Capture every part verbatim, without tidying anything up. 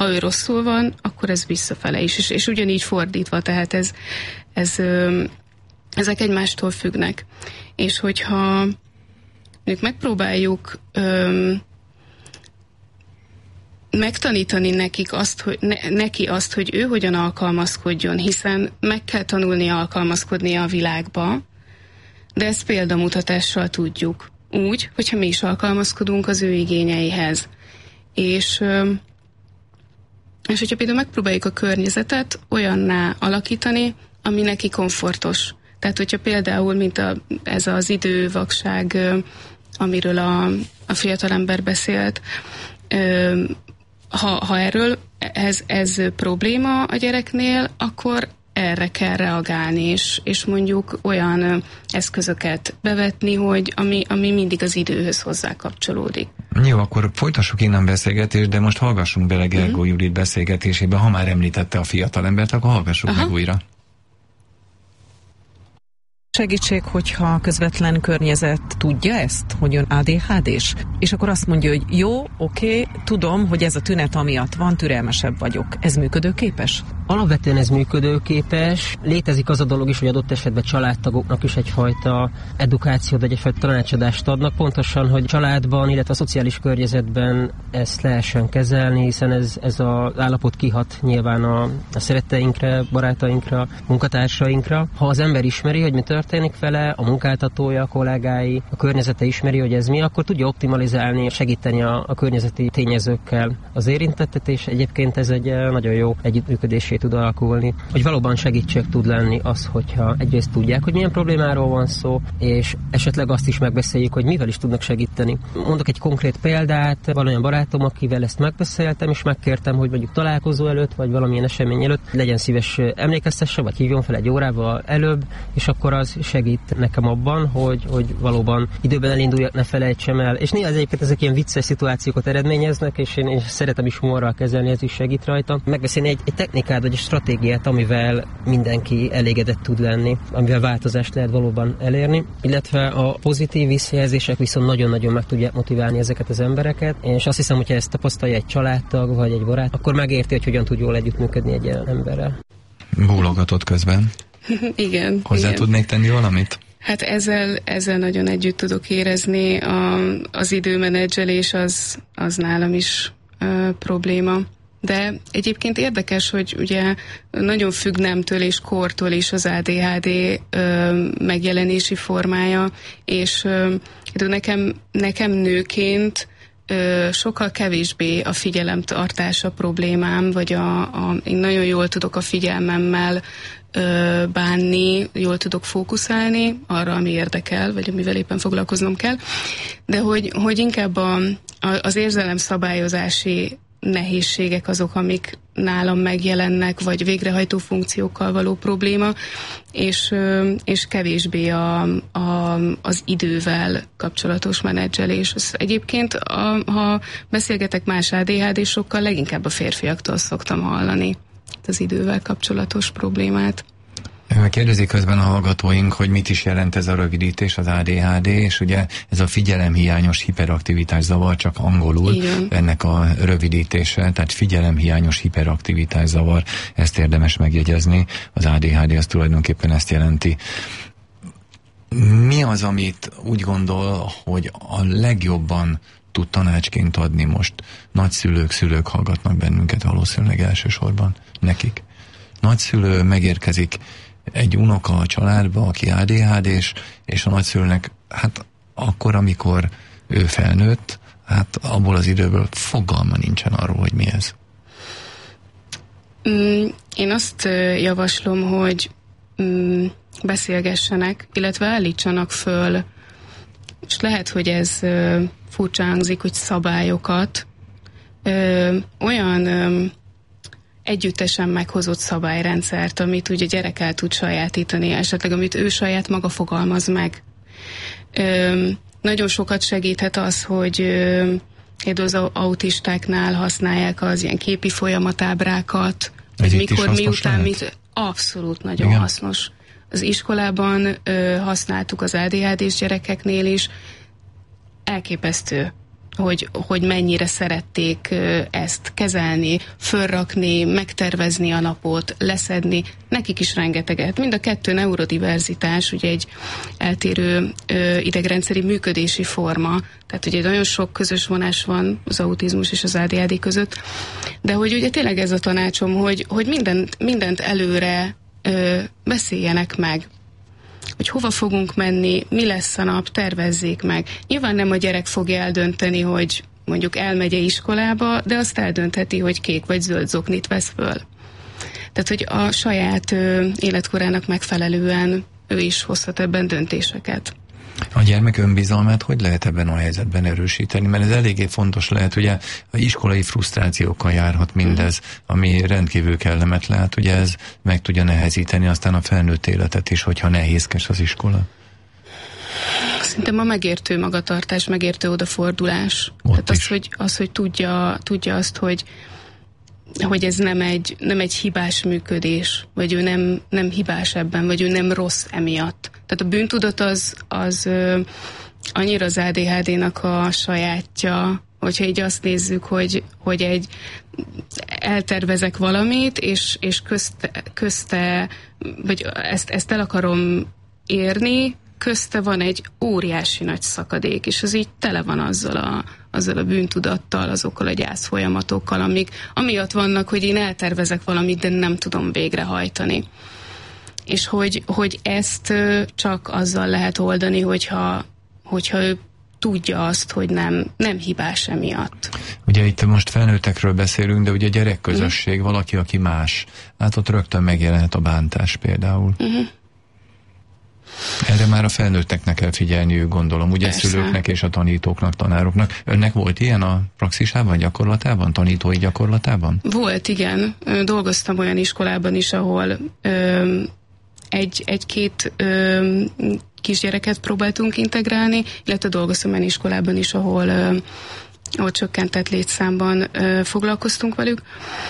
ha ő rosszul van, akkor ez visszafele is, és, és ugyanígy fordítva, tehát ez, ez, ezek egymástól függnek. És hogyha mondjuk megpróbáljuk öm, megtanítani nekik azt, hogy, ne, neki azt, hogy ő hogyan alkalmazkodjon, hiszen meg kell tanulnia alkalmazkodnia a világba, de ezt példamutatással tudjuk. Úgy, hogyha mi is alkalmazkodunk az ő igényeihez. És, és hogyha például megpróbáljuk a környezetet olyanná alakítani, ami neki komfortos. Tehát, hogyha például, mint a, ez az idővakság, amiről a, a fiatalember beszélt, ha, ha erről ez, ez probléma a gyereknél, akkor erre kell reagálni, és, és mondjuk olyan eszközöket bevetni, hogy ami, ami mindig az időhöz hozzá kapcsolódik. Jó, akkor folytassuk innen beszélgetést, de most hallgassunk bele Gergó uh-huh. Judit beszélgetésébe. Ha már említette a fiatalembert, akkor hallgassuk Aha. meg újra. Segítség, hogyha a közvetlen környezet tudja ezt, hogy ön á dé há dés, és akkor azt mondja, hogy jó, oké, tudom, hogy ez a tünet amiatt van, türelmesebb vagyok. Ez működőképes? Alapvetően ez működőképes. Létezik az a dolog is, hogy adott esetben családtagoknak is egyfajta edukációt, vagy egyfajta tanácsadást adnak, pontosan, hogy családban, illetve a szociális környezetben ezt lehessen kezelni, hiszen ez, ez az állapot kihat nyilván a, a szeretteinkre, barátainkra, munkatársainkra. Ha az ember ismeri, hogy mi történik vele, a munkáltatója, a kollégái, a környezete ismeri, hogy ez mi, akkor tudja optimalizálni, segíteni a, a környezeti tényezőkkel az érintettet, és egyébként ez egy nagyon jó együttműködésé tud alakulni. Hogy valóban segítség tud lenni az, hogyha egyrészt tudják, hogy milyen problémáról van szó, és esetleg azt is megbeszéljük, hogy mivel is tudnak segíteni. Mondok egy konkrét példát, van olyan barátom, akivel ezt megbeszéltem, és megkértem, hogy mondjuk találkozó előtt, vagy valamilyen esemény előtt legyen szíves emlékeztesse, vagy hívjon fel egy órával előbb, és akkor az segít nekem abban, hogy, hogy valóban időben elinduljak, ne felejtsem el. És néha egyébként ezek ilyen vicces szituációkat eredményeznek, és én, én szeretem is humorral kezelni, ez is segít rajta. Megbeszélni egy, egy technikát, vagy egy stratégiát, amivel mindenki elégedett tud lenni, amivel változást lehet valóban elérni, illetve a pozitív visszajelzések viszont nagyon-nagyon meg tudják motiválni ezeket az embereket, és azt hiszem, hogyha ezt tapasztalja egy családtag, vagy egy barát, akkor megérti, hogy hogyan tud jól együttműködni egy ilyen emberrel. Bólogatott közben. Igen. Hozzá igen. tudnék tenni valamit? Hát ezzel, ezzel nagyon együtt tudok érezni. A, az időmenedzselés az, az nálam is uh, probléma. De egyébként érdekes, hogy ugye nagyon függ nemtől és kortól is az á dé há dé ö, megjelenési formája, és ö, nekem, nekem nőként ö, sokkal kevésbé a figyelemtartás a problémám, vagy a, a, én nagyon jól tudok a figyelmemmel ö, bánni, jól tudok fókuszálni arra, ami érdekel, vagy amivel éppen foglalkoznom kell, de hogy, hogy inkább a, a, az érzelemszabályozási nehézségek azok, amik nálam megjelennek, vagy végrehajtó funkciókkal való probléma, és, és kevésbé a, a, az idővel kapcsolatos menedzselés. Egyébként, a, ha beszélgetek más á dé há désokkal, leginkább a férfiaktól szoktam hallani az idővel kapcsolatos problémát. Kérdezik közben a hallgatóink, hogy mit is jelent ez a rövidítés, az á dé há dé, és ugye ez a figyelemhiányos hiperaktivitás zavar, csak angolul, igen. Ennek a rövidítése, tehát figyelemhiányos hiperaktivitás zavar, ezt érdemes megjegyezni, az á dé há dé az tulajdonképpen ezt jelenti. Mi az, amit úgy gondol, hogy a legjobban tud tanácsként adni most? Nagyszülők, szülők hallgatnak bennünket valószínűleg elsősorban nekik. Nagyszülő megérkezik egy unoka a családba, aki á dé há dés, és a nagyszülőnek, hát akkor, amikor ő felnőtt, hát abból az időből fogalma nincsen arról, hogy mi ez. Mm, én azt javaslom, hogy mm, beszélgessenek, illetve állítsanak föl, és lehet, hogy ez ö, furcsa hangzik, hogy szabályokat, ö, olyan ö, együttesen meghozott szabályrendszert, amit ugye gyerek el tud sajátítani, esetleg amit ő saját maga fogalmaz meg. Ö, nagyon sokat segíthet az, hogy ö, az autistáknál használják az ilyen képi folyamatábrákat, hogy mikor, miután, mit, abszolút nagyon Igen. hasznos. Az iskolában ö, használtuk az á dé há dés gyerekeknél is, elképesztő. hogy, hogy mennyire szerették ezt kezelni, fölrakni, megtervezni a napot, leszedni. Nekik is rengeteget. Mind a kettő neurodiverzitás, ugye egy eltérő ö, idegrendszeri működési forma, tehát ugye nagyon sok közös vonás van az autizmus és az á dé há dé között, de hogy ugye tényleg ez a tanácsom, hogy, hogy mindent, mindent előre ö, beszéljenek meg, hogy hova fogunk menni, mi lesz a nap, tervezzék meg. Nyilván nem a gyerek fogja eldönteni, hogy mondjuk elmegy-e iskolába, de azt eldöntheti, hogy kék vagy zöld zoknit vesz föl. Tehát, hogy a saját ö, életkorának megfelelően ő is hozhat ebben döntéseket. A gyermek önbizalmát hogy lehet ebben a helyzetben erősíteni? Mert ez eléggé fontos lehet, ugye a iskolai frusztrációkkal járhat mindez, ami rendkívül kellemetlen, hát ugye ez meg tudja nehezíteni aztán a felnőtt életet is, hogyha nehézkes az iskola. Szerintem a megértő magatartás, megértő odafordulás. Ott Tehát az, is. hogy, az, hogy tudja, tudja azt, hogy hogy ez nem egy, nem egy hibás működés, vagy ő nem, nem hibás ebben, vagy ő nem rossz emiatt. Tehát a bűntudat az, az ö, annyira az á dé há dé-nak a sajátja, hogyha így azt nézzük, hogy, hogy egy eltervezek valamit, és, és közte, közte, vagy ezt, ezt el akarom érni, közte van egy óriási nagy szakadék, és az így tele van azzal a, azzal a bűntudattal, azokkal a gyász folyamatokkal, amik amiatt vannak, hogy én eltervezek valamit, de nem tudom végrehajtani. És hogy, hogy ezt csak azzal lehet oldani, hogyha, hogyha ő tudja azt, hogy nem, nem hibás emiatt. Ugye itt most felnőttekről beszélünk, de ugye gyerekközösség, uh-huh. valaki, aki más. Hát ott rögtön megjelenhet a bántás például. Uh-huh. Erre már a felnőtteknek kell figyelniük, gondolom, ugye Persze. szülőknek és a tanítóknak, tanároknak. Önnek volt ilyen a praxisában, gyakorlatában, tanítói gyakorlatában? Volt, igen. Dolgoztam olyan iskolában is, ahol ö, egy, egy-két ö, kisgyereket próbáltunk integrálni, illetve dolgoztam olyan iskolában is, ahol, ö, ahol csökkentett létszámban ö, foglalkoztunk velük.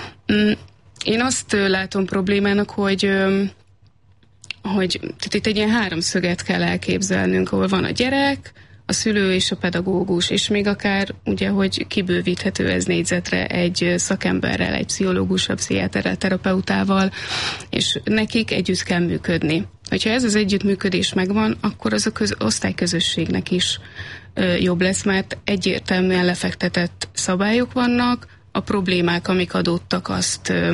Én azt ö, látom problémának, hogy ö, hogy tehát itt egy ilyen háromszöget kell elképzelnünk, ahol van a gyerek, a szülő és a pedagógus, és még akár ugye, hogy kibővíthető ez négyzetre egy szakemberrel, egy pszichológussal, pszichiáterrel, terapeutával, és nekik együtt kell működni. Hogyha ez az együttműködés megvan, akkor az a köz, osztályközösségnek is ö, jobb lesz, mert egyértelműen lefektetett szabályok vannak, a problémák, amik adódtak, azt ö,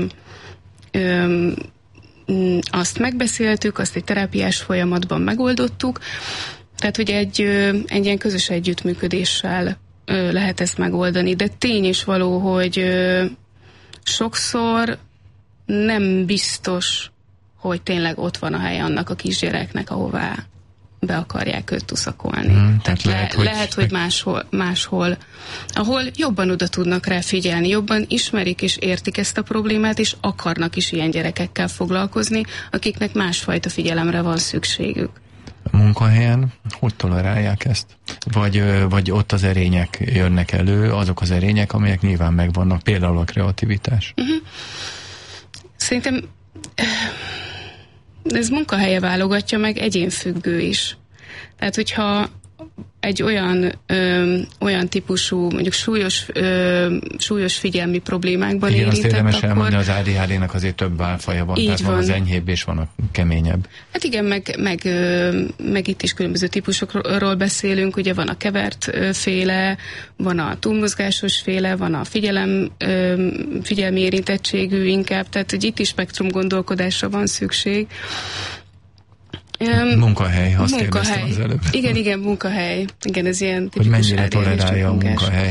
ö, azt megbeszéltük, azt egy terápiás folyamatban megoldottuk, tehát hogy egy, egy ilyen közös együttműködéssel lehet ezt megoldani, de tény is való, hogy sokszor nem biztos, hogy tényleg ott van a hely annak a kisgyereknek, ahová be akarják őt tuszakolni. Hmm, tehát le, lehet, hogy, lehet, hogy máshol, máshol, ahol jobban oda tudnak rá figyelni, jobban ismerik és értik ezt a problémát, és akarnak is ilyen gyerekekkel foglalkozni, akiknek másfajta figyelemre van szükségük. A munkahelyen hogy tolerálják ezt? Vagy, vagy ott az erények jönnek elő, azok az erények, amelyek nyilván megvannak, például a kreativitás? Uh-huh. Szerintem ez munkahelye válogatja, meg egyénfüggő is. Tehát, hogyha egy olyan, ö, olyan típusú, mondjuk súlyos, ö, súlyos figyelmi problémákban igen, érintett, azt érdemes akkor... elmondani, az á dé há dé-nek azért több álfaja van, tehát van. van az enyhébb és van a keményebb. Hát igen, meg, meg, meg itt is különböző típusokról beszélünk, ugye van a kevert féle, van a túlmozgásos féle, van a figyelem, figyelmi érintettségű inkább, tehát hogy itt is spektrum gondolkodásra van szükség. Um, munkahely, azt munkahely. kérdeztem az előbb. Igen, igen, munkahely. Igen, ez ilyen hogy mennyire tolerálja a munkahely.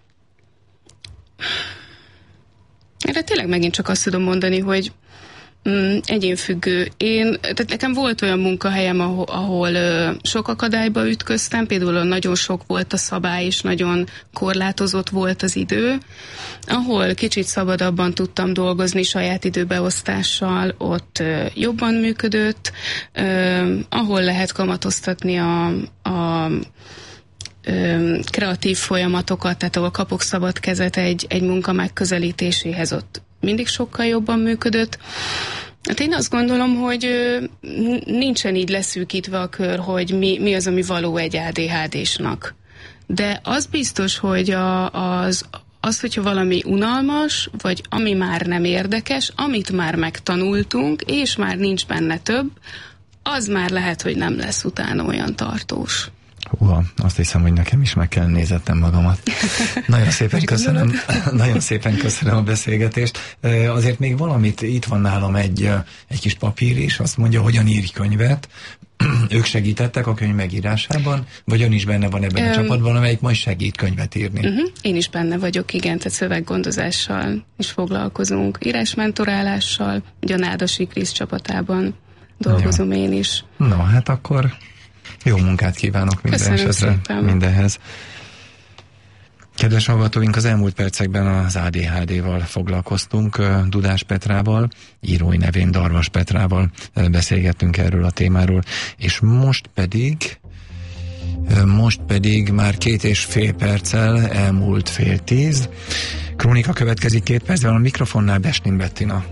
Erre tényleg megint csak azt tudom mondani, hogy mm, egyénfüggő. Én, tehát nekem volt olyan munkahelyem, ahol, ahol ö, sok akadályba ütköztem, például nagyon sok volt a szabály, és nagyon korlátozott volt az idő, ahol kicsit szabadabban tudtam dolgozni saját időbeosztással, ott ö, jobban működött, ö, ahol lehet kamatoztatni a, a ö, kreatív folyamatokat, tehát ahol kapok szabad kezet egy, egy munka megközelítéséhez, ott mindig sokkal jobban működött. Hát én azt gondolom, hogy nincsen így leszűkítve a kör, hogy mi, mi az, ami való egy á dé há désnak. De az biztos, hogy a, az, az, hogyha valami unalmas, vagy ami már nem érdekes, amit már megtanultunk, és már nincs benne több, az már lehet, hogy nem lesz utána olyan tartós. Húha, azt hiszem, hogy nekem is meg kell nézettem magamat. Nagyon szépen köszönöm, nagyon szépen köszönöm a beszélgetést. Azért még valamit, itt van nálam egy, egy kis papír is, azt mondja, hogyan írj könyvet. Ők segítettek a könyv megírásában, vagy ön is benne van ebben a csapatban, amelyik majd segít könyvet írni? Uh-huh. Én is benne vagyok, igen, tehát szöveggondozással is foglalkozunk, írásmentorálással, ugye a Nádasi Krisz csapatában dolgozom ja. én is. No, hát akkor jó munkát kívánok minden esetre, mindenhez. Kedves hallgatóink, az elmúlt percekben az á dé há dé-val foglalkoztunk, Dudás Petrával, írói nevén Darvas Petrával beszélgettünk erről a témáról, és most pedig most pedig már két és fél perccel elmúlt fél tíz. Krónika következik két percben, a mikrofonnál Besnin Bettina.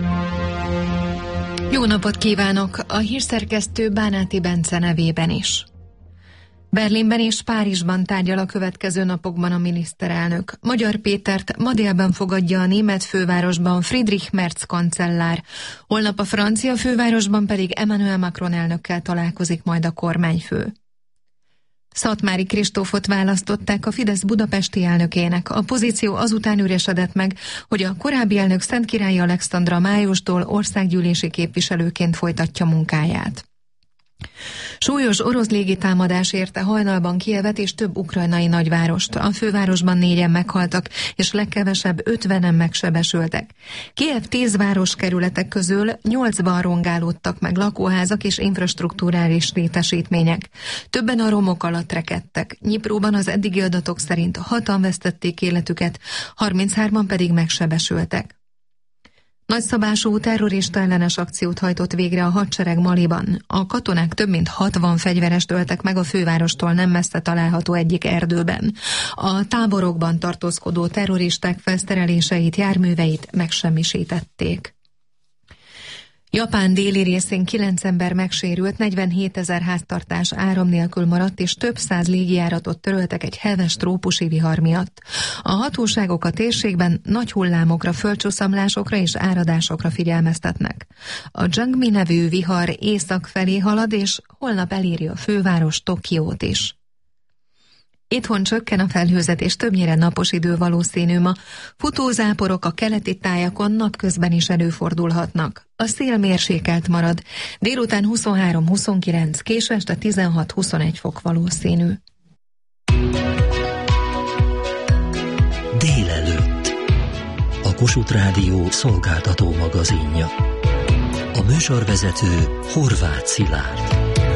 Jó napot kívánok! A hírszerkesztő Bánáti Bence nevében is. Berlinben és Párizsban tárgyal a következő napokban a miniszterelnök. Magyar Pétert ma délben fogadja a német fővárosban Friedrich Merz kancellár. Holnap a francia fővárosban pedig Emmanuel Macron elnökkel találkozik majd a kormányfő. Szatmári Kristófot választották a Fidesz budapesti elnökének. A pozíció azután üresedett meg, hogy a korábbi elnök Szentkirályi Alexandra májustól országgyűlési képviselőként folytatja munkáját. Súlyos orosz légitámadás érte hajnalban Kijevet és több ukrajnai nagyvárost. A fővárosban négyen meghaltak, és legkevesebb ötvenen megsebesültek. Kijev tíz városkerületek közül nyolcban rongálódtak meg lakóházak és infrastrukturális létesítmények. Többen a romok alatt rekedtek. Nyipróban az eddigi adatok szerint hatan vesztették életüket, harminchárman pedig megsebesültek. Nagyszabású terrorista ellenes akciót hajtott végre a hadsereg Maliban. A katonák több mint hatvan fegyverest öltek meg a fővárostól nem messze található egyik erdőben. A táborokban tartózkodó terroristák felszereléseit, járműveit megsemmisítették. Japán déli részén kilenc ember megsérült, negyvenhét ezer háztartás áram nélkül maradt, és több száz légijáratot töröltek egy heves trópusi vihar miatt. A hatóságok a térségben nagy hullámokra, földcsúszamlásokra és áradásokra figyelmeztetnek. A Jangmi nevű vihar észak felé halad, és holnap eléri a főváros Tokiót is. Itthon csökken a felhőzet, és többnyire napos idő valószínű ma. Futózáporok a keleti tájakon napközben is előfordulhatnak. A szél mérsékelt marad. Délután huszonhárom-huszonkilenc, késő este tizenhat-huszonegy fok valószínű. Délelőtt. A Kossuth Rádió szolgáltató magazinja. A műsorvezető Horváth Szilárd.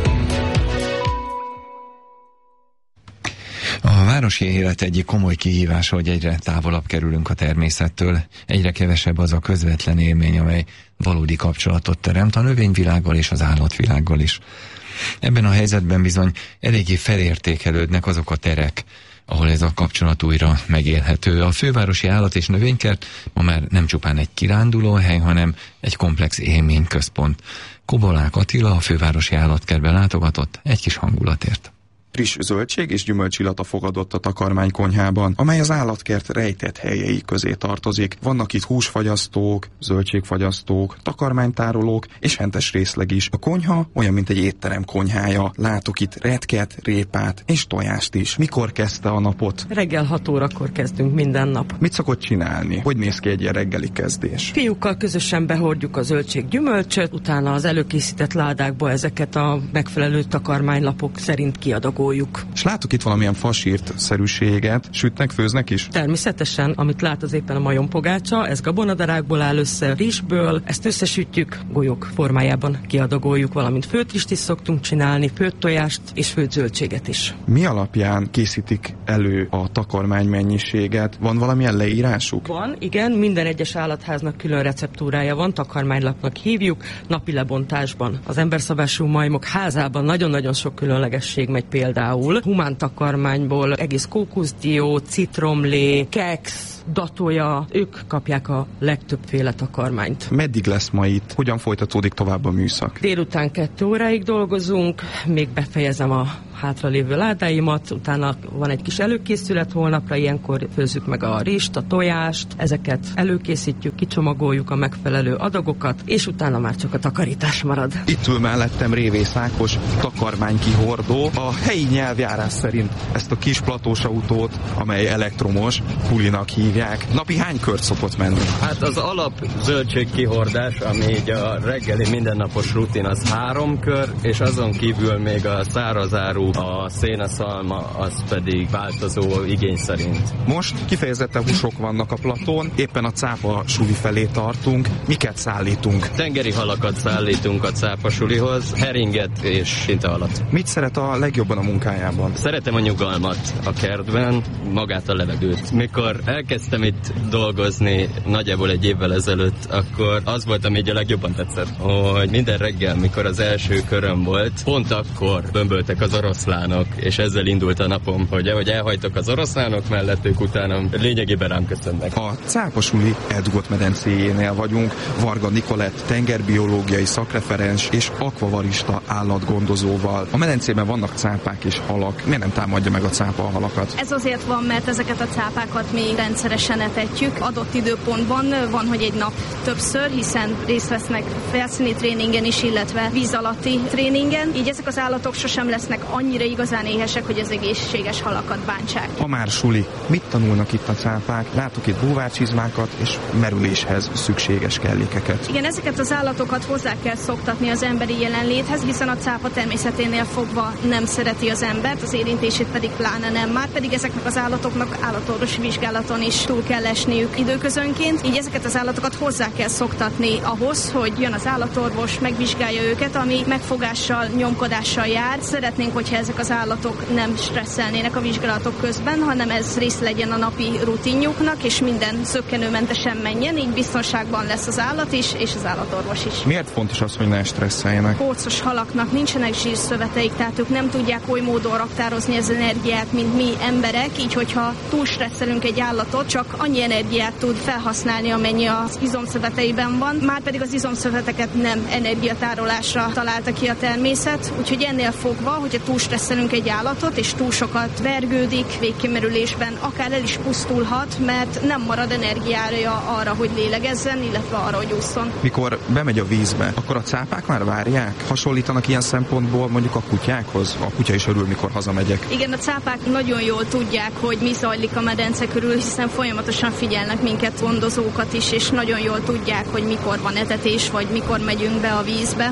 A városi élet egyik komoly kihívása, hogy egyre távolabb kerülünk a természettől, egyre kevesebb az a közvetlen élmény, amely valódi kapcsolatot teremt a növényvilággal és az állatvilággal is. Ebben a helyzetben bizony eléggé felértékelődnek azok a terek, ahol ez a kapcsolat újra megélhető. A fővárosi állat- és növénykert ma már nem csupán egy kirándulóhely, hanem egy komplex élményközpont. Kobolák Attila, a fővárosi állatkertbe látogatott egy kis hangulatért. Friss zöldség és gyümölcsillata fogadott a takarmánykonyhában, amely az állatkert rejtett helyei közé tartozik. Vannak itt húsfagyasztók, zöldségfagyasztók, takarmánytárolók és hentes részleg is. A konyha olyan, mint egy étterem konyhája. Látok itt retket, répát és tojást is. Mikor kezdte a napot? Reggel hat órakor kezdünk minden nap. Mit szokott csinálni? Hogy néz ki egy ilyen reggeli kezdés? Fiúkkal közösen behordjuk a zöldség gyümölcsöt, utána az előkészített ládákba ezeket a megfelelő takarmánylapok szerint kiadagoljuk. És látok itt valamilyen fasírt-szerűséget. Sütnek, főznek is? Természetesen, amit lát az éppen a majompogácsa, ez gabonadarákból áll össze, rizsből, ezt összesütjük, golyók formájában kiadagoljuk, valamint főtt rizst is szoktunk csinálni, főtt tojást és főtt zöldséget is. Mi alapján készítik elő a takarmány mennyiséget? Van valamilyen leírásuk? Van, igen, minden egyes állatháznak külön receptúrája van, takarmánylapnak hívjuk, napi lebontásban. Az emberszabású majmok házában nagyon-nagyon sok különlegesség megy, például humán takarmányból egész kókuszdió, citromlé, keksz, datolja, ők kapják a legtöbbféle takarmányt. Meddig lesz ma itt? Hogyan folytatódik tovább a műszak? Délután kettő óráig dolgozunk, még befejezem a hátralévő ládáimat, utána van egy kis előkészület holnapra, ilyenkor főzzük meg a rizst, a tojást, ezeket előkészítjük, kicsomagoljuk a megfelelő adagokat, és utána már csak a takarítás marad. Itt ül mellettem Révész Ákos, takarmánykihordó. A helyi nyelvjárás szerint ezt a kis platós autót, amely elektromos, pulinak hívják. Napi hány kört szokott menni? Hát az alap zöldségkihordás, ami így a reggeli mindennapos rutin, az három kör, és azon kívül még a szárazáru, a szénaszalma, az pedig változó igény szerint. Most kifejezetten húsok vannak a platón, éppen a cápa suli felé tartunk. Miket szállítunk? Tengeri halakat szállítunk a cápa sulihoz, heringet és sintahalat. Mit szeret a legjobban a munkájában? Szeretem a nyugalmat a kertben, magát a levegőt. Mikor elkezdtem itt dolgozni nagyjából egy évvel ezelőtt, akkor az volt, ami így a legjobban tetszett, hogy minden reggel, mikor az első köröm volt, pont akkor bömböltek az oroszlánok, és ezzel indult a napom, hogy ahogy elhajtok az oroszlánok mellett, ők utána lényegében rám köszönnek. A cápa suli Eldugott medencéjénél vagyunk. Varga Nikolett tengerbiológiai szakreferens és akvavarista állatgondozóval. A medencében vannak cápák és halak. Miért nem támadja meg a cápa a halakat? Ez azért van, mert ezeket a cápákat mi rendszeresen etetjük. Adott időpontban van, hogy egy nap többször, hiszen részt vesznek felszíni tréningen is, illetve víz alatti tréningen. Így ezek az állatok sosem lesznek annyira igazán éhesek, hogy az egészséges halakat bántsák. Ha már suli, mit tanulnak itt a cápák? Látok itt búvárcsizmákat és merüléshez szükséges kellékeket. Igen, ezeket az állatokat hozzá kell szoktatni az emberi jelenléthez, hiszen a cápa természeténél fogva nem szereti az embert, az érintését pedig pláne nem. Már pedig ezeknek az állatoknak állatorvosi vizsgálaton is túl kell esniük időközönként, így ezeket az állatokat hozzá kell szoktatni ahhoz, hogy jön az állatorvos, megvizsgálja őket, ami megfogással, nyomkodással jár. Szeretnénk, hogyha ezek az állatok nem stresszelnének a vizsgálatok közben, hanem ez része legyen a napi rutinjuknak, és minden zökkenőmentesen menjen, így biztonságban lesz az állat is, és az állatorvos is. Miért fontos az, hogy ne stresszeljenek? Kócos halaknak nincsenek zsírszöveteik, tehát ők nem tudják oly módon raktározni az energiát, mint mi emberek, így hogyha túl stresszelünk egy állatot, csak annyi energiát tud felhasználni, amennyi az izomszöveteiben van, már pedig az izomszöveteket nem energiatárolásra találta ki a természet, úgyhogy ennél fogva, hogyha túl stresszelünk egy állatot, és túl sokat vergődik, végkimerülésben akár el is pusztulhat, mert nem marad energiája arra, hogy lélegezzen, illetve arra, hogy ússzon. Mikor bemegy a vízbe, akkor a cápák már várják? Hasonlítanak ilyen szempontból mondjuk a kutyákhoz? A kutya is örül, mikor hazamegyek. Igen, a cápák nagyon jól tudják, hogy mi zajlik a medence körül, hiszen folyamatosan figyelnek minket, gondozókat is, és nagyon jól tudják, hogy mikor van etetés, vagy mikor megyünk be a vízbe.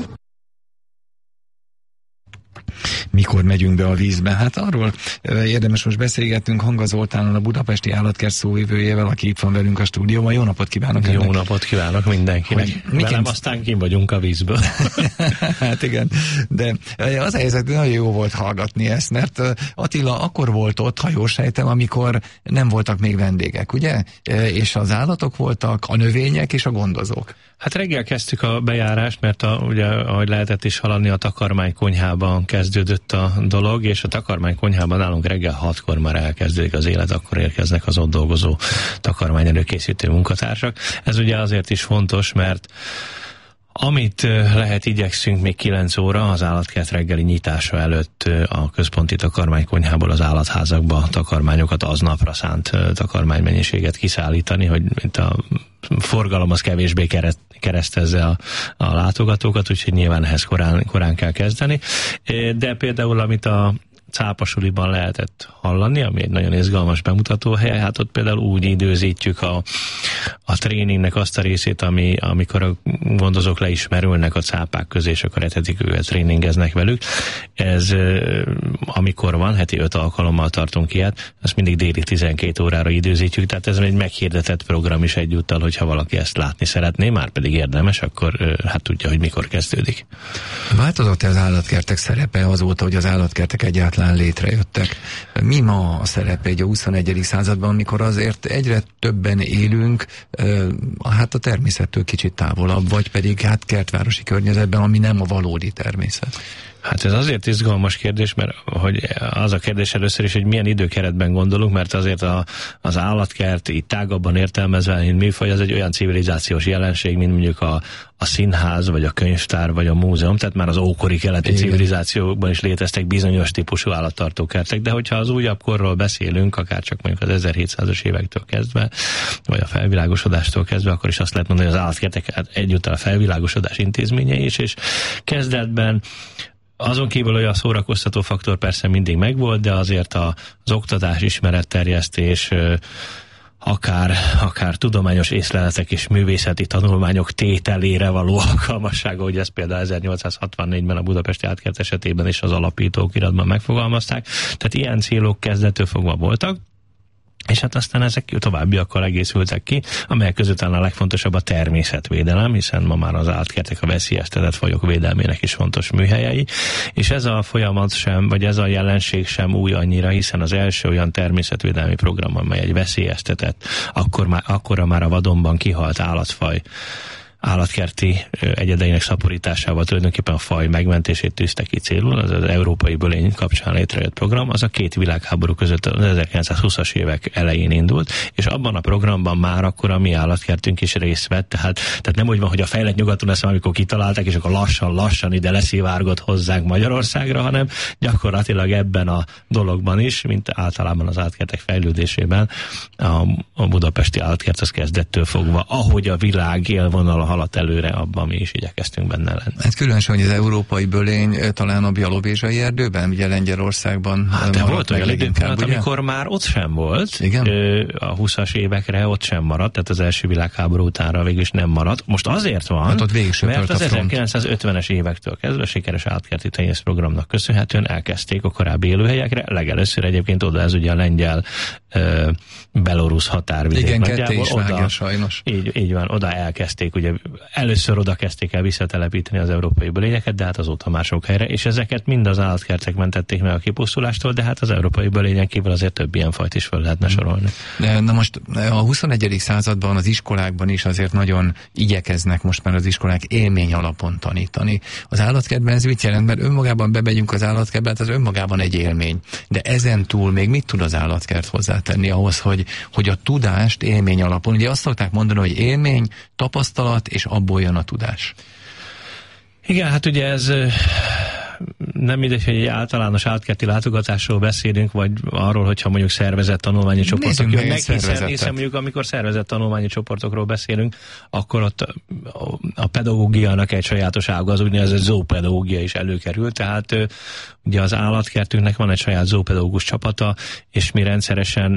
Mikor megyünk be a vízbe? Hát arról érdemes most beszélgetnünk Hanga Zoltánnal, a Budapesti Állatkert szóvivőjével, aki itt van velünk a stúdióban. Jó napot kívánok! Jó ennek. napot kívánok mindenkinek! Hogy miként... Velem aztán kim vagyunk a vízből. Hát igen, de az a helyzet, nagyon jó volt hallgatni ezt, mert Attila akkor volt ott, ha jól sejtem, amikor nem voltak még vendégek, ugye? És az állatok voltak, a növények és a gondozók. Hát reggel kezdtük a bejárást, mert a, ugye, ahogy lehetett is hallani, a takarmánykonyhában kezdődött a dolog, és a takarmánykonyhában nálunk reggel hatkor már elkezdődik az élet, akkor érkeznek az ott dolgozó takarmány előkészítő munkatársak. Ez ugye azért is fontos, mert amit lehet, igyekszünk még kilenc óra az állatkert reggeli nyitása előtt a központi takarmánykonyhából az állatházakba takarmányokat, aznapra szánt takarmánymennyiséget kiszállítani, hogy itt a forgalom az kevésbé kereszt, keresztezze a, a látogatókat, úgyhogy nyilván ehhez korán, korán kell kezdeni. De például, amit a cápasuliban lehetett hallani, ami egy nagyon izgalmas bemutatóhely, hát ott például úgy időzítjük a, a tréningnek azt a részét, ami, amikor a gondozók leismerülnek a cápák közé, és akkor etetik őket, tréningeznek velük. Ez amikor van, heti öt alkalommal tartunk ilyet, ezt mindig déli tizenkét órára időzítjük, tehát ez egy meghirdetett program is egyúttal, hogyha valaki ezt látni szeretné, már pedig érdemes, akkor hát tudja, hogy mikor kezdődik. Változott-e az állatkertek szerepe azóta, hogy az állatkertek egyáltalán létrejöttek? Mi ma a szerepe egy a huszonegyedik században, amikor azért egyre többen élünk, hát a természettől kicsit távolabb, vagy pedig hát kertvárosi környezetben, ami nem a valódi természet? Hát ez azért izgalmas kérdés, mert hogy az a kérdés először is, hogy milyen időkeretben gondolunk, mert azért a, az állatkert így tágabban értelmezve, mint műfaj, az egy olyan civilizációs jelenség, mint mondjuk a, a színház, vagy a könyvtár, vagy a múzeum, tehát már az ókori keleti Igen. civilizációkban is léteztek bizonyos típusú állattartókertek, de hogyha az újabb korról beszélünk, akár csak mondjuk az ezerhétszázas évektől kezdve, vagy a felvilágosodástól kezdve, akkor is azt lehet mondani, hogy az állatkertek egyúttal a felvilágosodás intézménye is, és kezdetben azon kívül olyan szórakoztató faktor persze mindig megvolt, de azért az oktatás, ismeretterjesztés, akár, akár tudományos észleletek és művészeti tanulmányok tételére való alkalmassága, hogy ezt például ezernyolcszázhatvannégyben a budapesti állatkert esetében is az alapítók iratban megfogalmazták. Tehát ilyen célok kezdettől fogva voltak, és hát aztán ezek továbbiakkal egészültek ki, amelyek között a legfontosabb a természetvédelem, hiszen ma már az állatkertek a veszélyeztetett fajok védelmének is fontos műhelyei, és ez a folyamat sem, vagy ez a jelenség sem új annyira, hiszen az első olyan természetvédelmi program, amely egy veszélyeztetett, akkor már, akkora már a vadonban kihalt állatfaj állatkerti egyedeinek szaporításával tulajdonképpen a faj megmentését tűzte ki célul, az az európai bölény kapcsán létrejött program, az a két világháború között az ezerkilencszázhúszas évek elején indult, és abban a programban már akkor a mi állatkertünk is részt vett, tehát, tehát nem úgy van, hogy a fejlett nyugaton ezt amikor kitalálták, és akkor lassan-lassan ide leszivárgott hozzánk Magyarországra, hanem gyakorlatilag ebben a dologban is, mint általában az állatkertek fejlődésében, a, a budapesti állatkert az kezdettől fogva, ahogy a világ élvonala haladt előre, abban mi is igyekeztünk benne lenni. Hát különösen, hogy az európai bölény talán a bialobézsai erdőben, ugye Lengyelországban hát de volt olyan időpillanat, amikor már ott sem volt. Igen? A húszas évekre ott sem maradt, tehát az első világháború utánra végül is nem maradt. Most azért van, hát ott mert az ezerkilencszázötvenes évektől kezdve sikeres állatkerti tenyészprogramnak köszönhetően elkezdték a korábbi élőhelyekre, legelőször egyébként oda, ez ugye a lengyel uh, belorusz határvidék. Igen, ketté is vágja sajnos. Így, így van, oda elkezdték, ugye először oda kezdték el visszatelepíteni az európai bölényeket, de hát azóta már sok helyre, és ezeket mind az állatkertek mentették meg a kipusztulástól, de hát az európai bölényen kívül azért több ilyen fajt is fel lehetne sorolni. De, na most a huszonegyedik században az iskolákban is azért nagyon igyekeznek most már az iskolák élmény alapon tanítani. Az állatkertben ez mit jelent, mert önmagában bemegyünk az állatkertbe, hát az önmagában egy élmény. De ezen túl még mit tud az állatkert hozzátenni ahhoz, hogy, hogy a tudást élmény alapon, ugye azt szokták mondani, hogy élmény, tapasztalat, és abból jön a tudás. Igen, hát ugye ez nem mindegy, hogy egy általános állatkerti látogatásról beszélünk, vagy arról, hogyha mondjuk szervezett tanulmányi csoportok jönnek, hiszen, hiszen mondjuk amikor szervezett tanulmányi csoportokról beszélünk, akkor ott a pedagógiának egy sajátos ága, az úgynevezett zoopedagógia is előkerül, tehát ugye az állatkertünknek van egy saját zoopedagógus csapata, és mi rendszeresen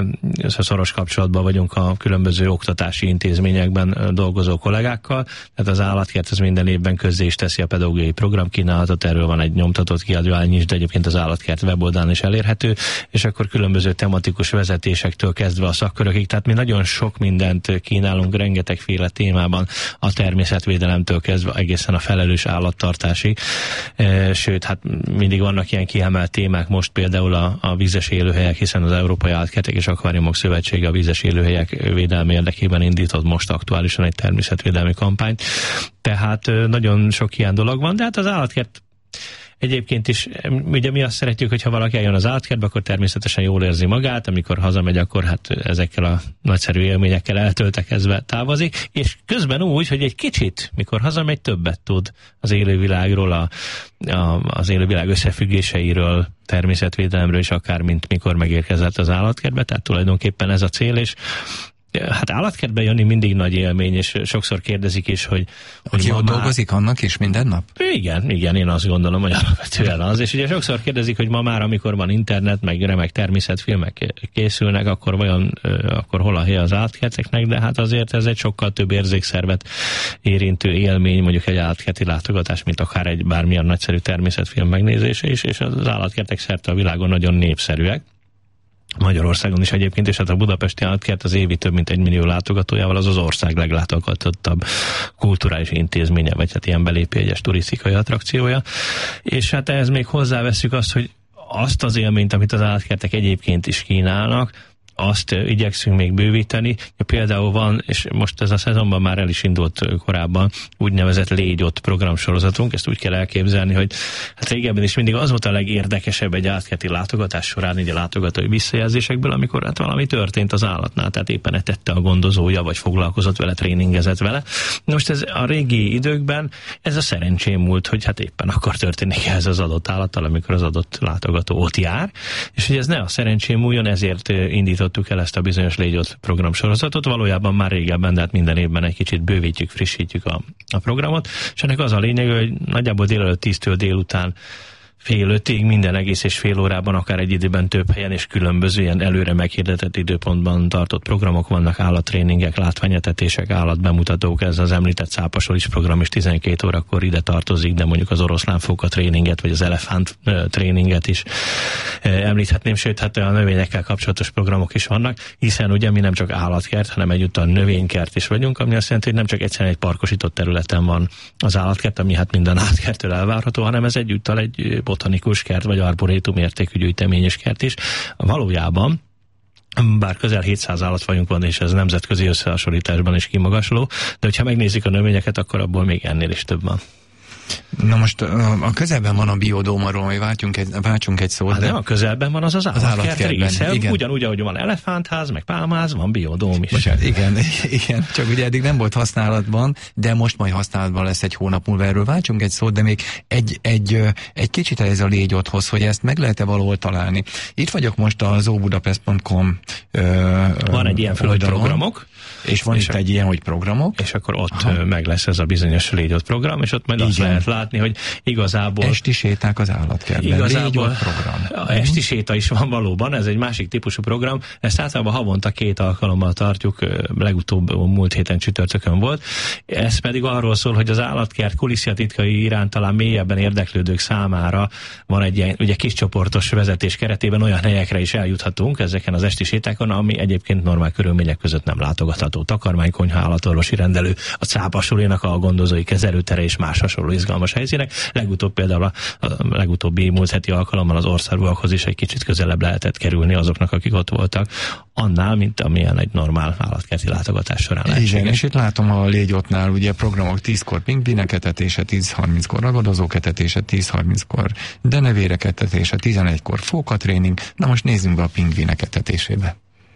szoros kapcsolatban vagyunk a különböző oktatási intézményekben dolgozó kollégákkal, tehát az állatkert az minden évben közzé is teszi a pedagógiai programkínálatot, erről van egy nyomtatott kiadvány is, de egyébként az állatkert weboldalán is elérhető, és akkor különböző tematikus vezetésektől kezdve a szakkörökig, tehát mi nagyon sok mindent kínálunk rengetegféle témában, a természetvédelemtől kezdve egészen a felelős állattartásig, e, sőt, hát mindig vannak ilyen kiemelt témák, most például a, a vízes élőhelyek, hiszen az Európai Állatkertek és Akváriumok Szövetsége a vízes élőhelyek védelme érdekében indított most aktuálisan egy természetvédelmi kampányt, tehát nagyon sok ilyen dolog van, de hát az állatkert egyébként is, ugye mi azt szeretjük, hogyha valaki eljön az állatkertbe, akkor természetesen jól érzi magát, amikor hazamegy, akkor hát ezekkel a nagyszerű élményekkel eltöltekezve távozik, és közben úgy, hogy egy kicsit, mikor hazamegy, többet tud az élővilágról, a, a, az élővilág összefüggéseiről, természetvédelemről, és akár mint mikor megérkezett az állatkertbe, tehát tulajdonképpen ez a cél, és hát állatkertbe jönni mindig nagy élmény, és sokszor kérdezik is, hogy... hogy Aki ott már... dolgozik, annak is minden nap? Igen, igen, én azt gondolom, hogy alapvetően az. És ugye sokszor kérdezik, hogy ma már, amikor van internet, meg remek természetfilmek készülnek, akkor vajon, akkor hol a hely az állatkerteknek, de hát azért ez egy sokkal több érzékszervet érintő élmény, mondjuk egy állatkerti látogatás, mint akár egy bármilyen nagyszerű természetfilm megnézése is, és az állatkertek szerte a világon nagyon népszerűek. Magyarországon is egyébként, és hát a budapesti állatkert az évi több mint egy millió látogatójával az az ország leglátogatottabb kulturális intézménye, vagy hát ilyen belépőjegyes turisztikai attrakciója. És hát ehhez még hozzáveszünk azt, hogy azt az élményt, amit az állatkertek egyébként is kínálnak, azt igyekszünk még bővíteni. Például van, és most ez a szezonban már el is indult korábban, úgynevezett Légy ott programsorozatunk, ezt úgy kell elképzelni, hogy hát régebben is mindig az volt a legérdekesebb egy átkerti látogatás során, így a látogatói visszajelzésekből, amikor hát valami történt az állatnál, tehát éppen etette a gondozója, vagy foglalkozott vele, tréningezett vele. Most ez a régi időkben ez a szerencsém múlt, hogy hát éppen akkor történik ez az adott állattal, amikor az adott látogató ott jár, és hogy ez ne a szerencsém múljon, ezért indítottuk el ezt a bizonyos Légy ott programsorozatot, valójában már régebben, de hát minden évben egy kicsit bővítjük, frissítjük a, a programot, és ennek az a lényeg, hogy nagyjából délelőtt tíztől délután fél ötig, minden egész és fél órában, akár egy időben több helyen és különböző ilyen előre meghirdetett időpontban tartott programok vannak, állattréningek, látványetetések, állatbemutatók, ez az említett cápasolis program is tizenkét órakor ide tartozik, de mondjuk az oroszlánfóka tréninget, vagy az elefánt tréninget is említhetném, sőt, hát a növényekkel kapcsolatos programok is vannak, hiszen ugye mi nem csak állatkert, hanem egyúttal növénykert is vagyunk, ami azt jelenti, hogy nem csak egyszerűen egy parkosított területen van az állatkert, ami hát minden állatkerttől elvárható, hanem ez egyúttal egy botanikus kert, vagy arborétum értékű gyűjteményes kert is. Valójában, bár közel hétszáz állatfajunk van, és ez nemzetközi összehasonlításban is kimagasló, de hogyha megnézik a növényeket, akkor abból még ennél is több van. Na most a közelben van a biodómarról, hogy váltsunk egy, váltsunk egy szót. Hát de nem a közelben van, az az állatkert része. Igen. Ugyanúgy, ahogy van elefántház, meg pálmáz, van biodóm is. Bocsánat, igen, igen, csak ugye eddig nem volt használatban, de most majd használatban lesz egy hónap múlva, erről váltsunk egy szót, de még egy, egy, egy kicsit ez a Légy otthoz, hogy ezt meg lehet-e valahol találni. Itt vagyok most a zoobudapest pont com van egy ilyen föl, hogy programok. És van és itt a, egy ilyen, hogy programok. És akkor ott Aha. meg lesz ez a bizonyos Légy ott program, és ott majd azt lehet látni, hogy igazából... Esti séták az állatkertben. Igazából program. A esti séta is van valóban, ez egy másik típusú program. Ezt általában havonta két alkalommal tartjuk, legutóbb múlt héten csütörtökön volt. Ez pedig arról szól, hogy az állatkert kulisszatitkai iránt talán mélyebben érdeklődők számára van egy ilyen ugye kiscsoportos vezetés keretében olyan helyekre is eljuthatunk ezeken az esti sétákon, ami egyébként normál körülmények között nem látogatható. Takarmánykonyha, állatorvosi rendelő, a cápasulinak a gondozói kezelőtere és más hasonló izgalmas helyszínek. Legutóbb például a, a legutóbbi múlt heti alkalommal az orrszarvúakhoz is egy kicsit közelebb lehetett kerülni azoknak, akik ott voltak, annál, mint amilyen egy normál állatkerti látogatás során lehetséges. Igen, és itt látom a Légy ottnál ugye programok tízkor pingvinek etetése, tíz harminckor ragadozók etetése, tíz harminckor denevérek etetése, tizenegykor fókatréning. Na most nézzünk be a pingvinek etetésébe.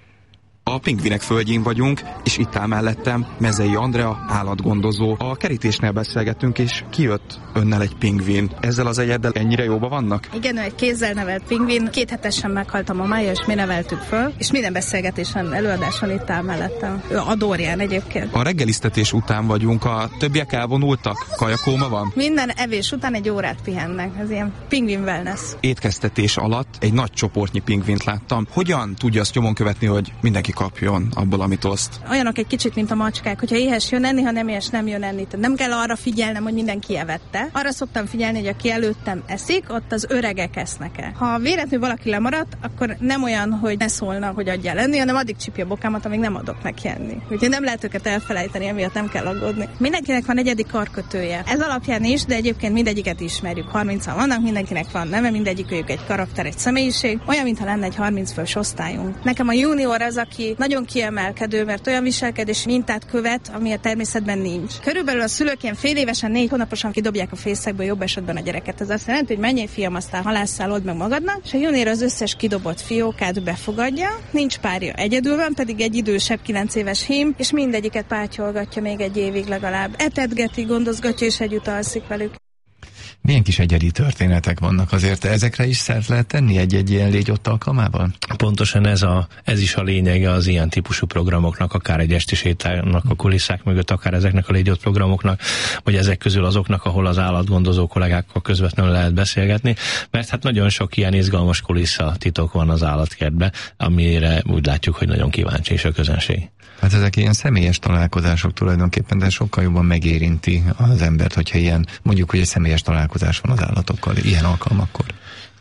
A Pingvinek földjén vagyunk, és itt áll mellettem Mezei Andrea, állatgondozó. A kerítésnél beszélgettünk, és kijött önnel egy pingvin. Ezzel az egyeddel ennyire jóba vannak? Igen, ő egy kézzel nevelt pingvin. Két hetesen meghalt a mamája, és mi neveltük föl, és minden beszélgetésen, előadáson itt áll mellettem. Ő a Dórián egyébként. A reggeliztetés után vagyunk, a többiek elvonultak? Kajakóma van? Minden evés után egy órát pihennek. Ez ilyen pingvin wellness. Étkeztetés alatt egy nagy csoportnyi pingvint láttam. Hogyan tudja azt nyomon követni, hogy mindenki kapjon abból, amit oszt? Olyanok egy kicsit, mint a macskák, hogyha éhes jön enni, ha nem éhes nem jön enni. Tehát nem kell arra figyelnem, hogy mindenki evette. Arra szoktam figyelni, hogy aki előttem eszik, ott az öregek esznek-e. Ha véletlenül valaki lemaradt, akkor nem olyan, hogy ne szólnak, hogy adjál enni, hanem addig csípja a bokámat, amíg nem adok neki enni. Úgyhogy nem lehet őket elfelejteni, emiatt nem kell aggódni. Mindenkinek van egyedik karkötője. Ez alapján is, de egyébként mindegyiket ismerjük. harmincan vannak, mindenkinek van neve, mindegyikük egy karakter, egy személyiség. Olyan, mintha lenne egy harminc fős osztályunk. Nekem a junior az, aki nagyon kiemelkedő, mert olyan viselkedés mintát követ, ami a természetben nincs. Körülbelül a szülők ilyen fél évesen, négy hónaposan kidobják a fészekből jobb esetben a gyereket. Ez azt jelenti, hogy menjél fiam, aztán halásszál, old meg magadnak, és a junior az összes kidobott fiókát befogadja, nincs párja, egyedül van, pedig egy idősebb kilenc éves hím, és mindegyiket pátyolgatja még egy évig legalább. Etetgeti, gondozgatja, és együtt alszik velük. Milyen kis egyedi történetek vannak azért, ezekre is szert lehet tenni egy-egy ilyen Légy ott alkalmával? Pontosan ez, a, ez is a lényege az ilyen típusú programoknak, akár egy esti sétának a kulisszák mögött, akár ezeknek a Légy ott programoknak, vagy ezek közül azoknak, ahol az állatgondozó kollégákkal közvetlenül lehet beszélgetni, mert hát nagyon sok ilyen izgalmas kulissza titok van az állatkertben, amire úgy látjuk, hogy nagyon kíváncsi is a közönség. Hát ezek ilyen személyes találkozások tulajdonképpen, de sokkal jobban megérinti az embert, hogyha ilyen, mondjuk, hogy egy személyes találkozás van az állatokkal, ilyen alkalmakkor.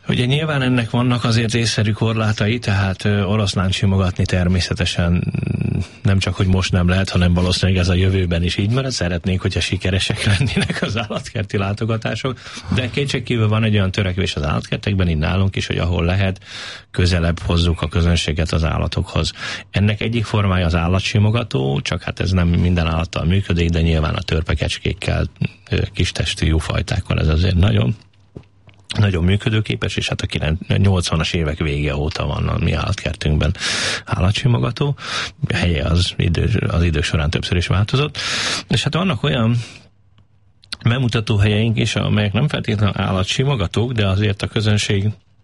Ugye nyilván ennek vannak azért észszerű korlátai, tehát oroszlán simogatni természetesen nem csak, hogy most nem lehet, hanem valószínűleg ez a jövőben is így, mert szeretnénk, hogyha sikeresek lennének az állatkerti látogatások, de kétségkívül van egy olyan törekvés az állatkertekben, így nálunk is, hogy ahol lehet, közelebb hozzuk a közönséget az állatokhoz. Ennek egyik formája az állatsimogató, csak hát ez nem minden állattal működik, de nyilván a törpekecskékkel, kistestű jófajtákkal ez azért nagyon nagyon működőképes, és hát a nyolcvanas évek vége óta van a mi állatkertünkben állatsimogató. A helye az idő, az idő során többször is változott. És hát vannak olyan bemutató helyeink is, amelyek nem feltétlenül állatsimogatók, de azért a közönség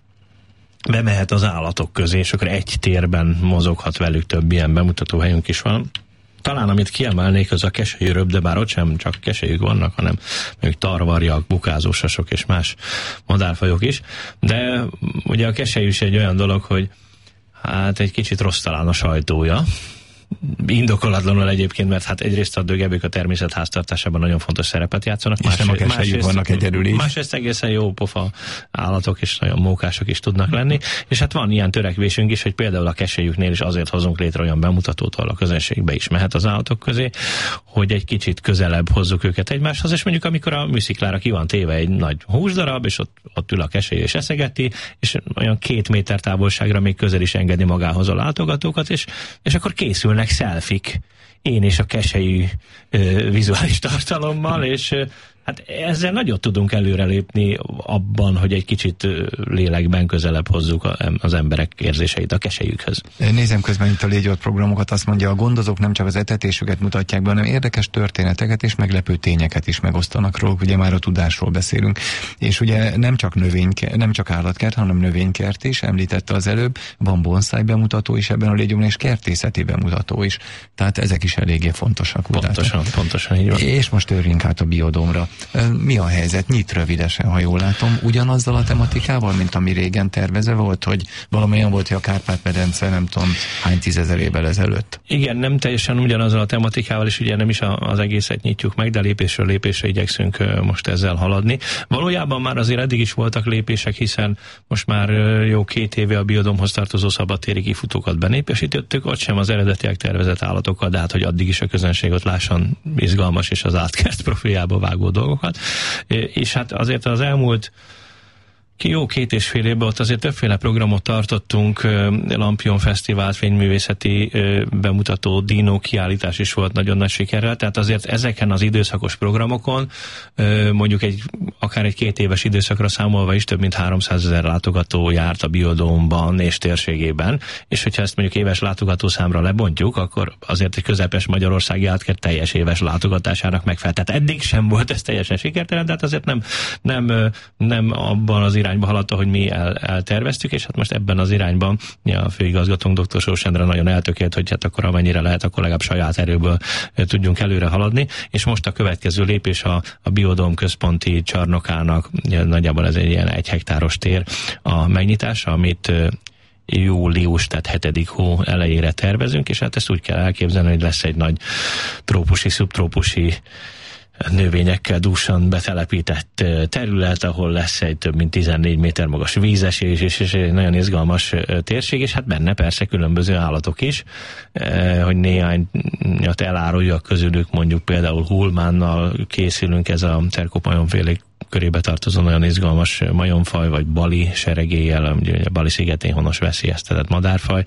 bemehet az állatok közé, és akkor egy térben mozoghat velük, több ilyen bemutató helyünk is van. Talán amit kiemelnék, az a keselyűröbb, de bár ott sem csak keselyük vannak, hanem még tarvarjak, bukázósasok és más madárfajok is. De ugye a keselyű is egy olyan dolog, hogy hát egy kicsit rossz talán a sajtója. Indokolatlanul egyébként, mert hát egyrészt a dögebék a természet háztartásában nagyon fontos szerepet játszanak. És nem a keselyük vannak egyedül is. Másrészt egészen jó pofa állatok és nagyon mókások is tudnak lenni, és hát van ilyen törekvésünk is, hogy például a keselyüknél is azért hozunk létre olyan bemutatót, ahol a közönségbe is mehet az állatok közé, hogy egy kicsit közelebb hozzuk őket egymáshoz, és mondjuk amikor a műsziklára ki van téve egy nagy húsdarab, és ott, ott ül a kesely és eszegeti, és olyan két méter távolságra még közel is engedi magához a látogatókat, és, és akkor készül szelfik, én és a keselyű ö, vizuális tartalommal, és ö, hát ezzel nagyot tudunk előrelépni abban, hogy egy kicsit ö, lélekben közelebb hozzuk a, az emberek érzéseit a keselyükhöz. Nézem közben itt a légyott programokat, azt mondja, a gondozók nem csak az etetésüket mutatják be, hanem érdekes történeteket és meglepő tényeket is megosztanak róluk, ugye már a tudásról beszélünk. És ugye nem csak növénykert, nem csak állatkert, hanem növénykert is, említette az előbb, van bonszáj bemutató is ebben a légyomban, és kertészeti bemutató is. Tehát ezek is eléggé fontosak. Pontosan, utána. pontosan így van. És most törjünk át a biodómra. Mi a helyzet? Nyit rövidesen, ha jól látom, ugyanazzal a tematikával, mint ami régen tervezve volt, hogy valamilyen volt, hogy a Kárpát-medence nem tudom hány tízezer évvel ezelőtt. Igen, nem teljesen ugyanazzal a tematikával, és ugye nem is az egészet nyitjuk meg, de lépésről lépésre igyekszünk most ezzel haladni. Valójában már azért eddig is voltak lépések, hiszen most már jó két éve a biodómhoz tartozó szabadtéri kifutókat benépesítettük, ott sem az eredetileg tervezett állatokkal, de hát, hogy addig is a közönség ott lássan izgalmas és az átkert profiljába vágó dolgokat. És hát azért az elmúlt ki jó két és fél évben ott azért többféle programot tartottunk, Lampion Fesztivált, fényművészeti bemutató, dino kiállítás is volt nagyon nagy sikerrel, tehát azért ezeken az időszakos programokon mondjuk egy, akár egy két éves időszakra számolva is több mint háromszázezer látogató járt a biodómban és térségében, és hogyha ezt mondjuk éves látogatószámra lebontjuk, akkor azért egy közepes magyarországi átkert teljes éves látogatásának megfelel. Tehát eddig sem volt ez teljesen sikertelen, de hát azért nem, nem, nem abban az irányba haladta, hogy mi el, elterveztük, és hát most ebben az irányban ja, a főigazgatónk doktor Sós Endre nagyon eltökélt, hogy hát akkor amennyire lehet, akkor legalább saját erőből tudjunk előre haladni, és most a következő lépés a, a biodóm központi csarnokának, nagyjából ez egy ilyen egy hektáros tér a megnyitása, amit július, tehát hetedik hó elejére tervezünk, és hát ezt úgy kell elképzelni, hogy lesz egy nagy trópusi, szubtrópusi növényekkel dúsan betelepített terület, ahol lesz egy több mint tizennégy méter magas vízesés, és, és egy nagyon izgalmas térség, és hát benne persze különböző állatok is, hogy néhányat eláruljak közülük, mondjuk például hulmánnal készülünk, ez a cerkomajonfélék körébe tartozó nagyon izgalmas majomfaj, vagy bali seregéllyel, ugye a Bali szigetén honos veszélyeztetett madárfaj,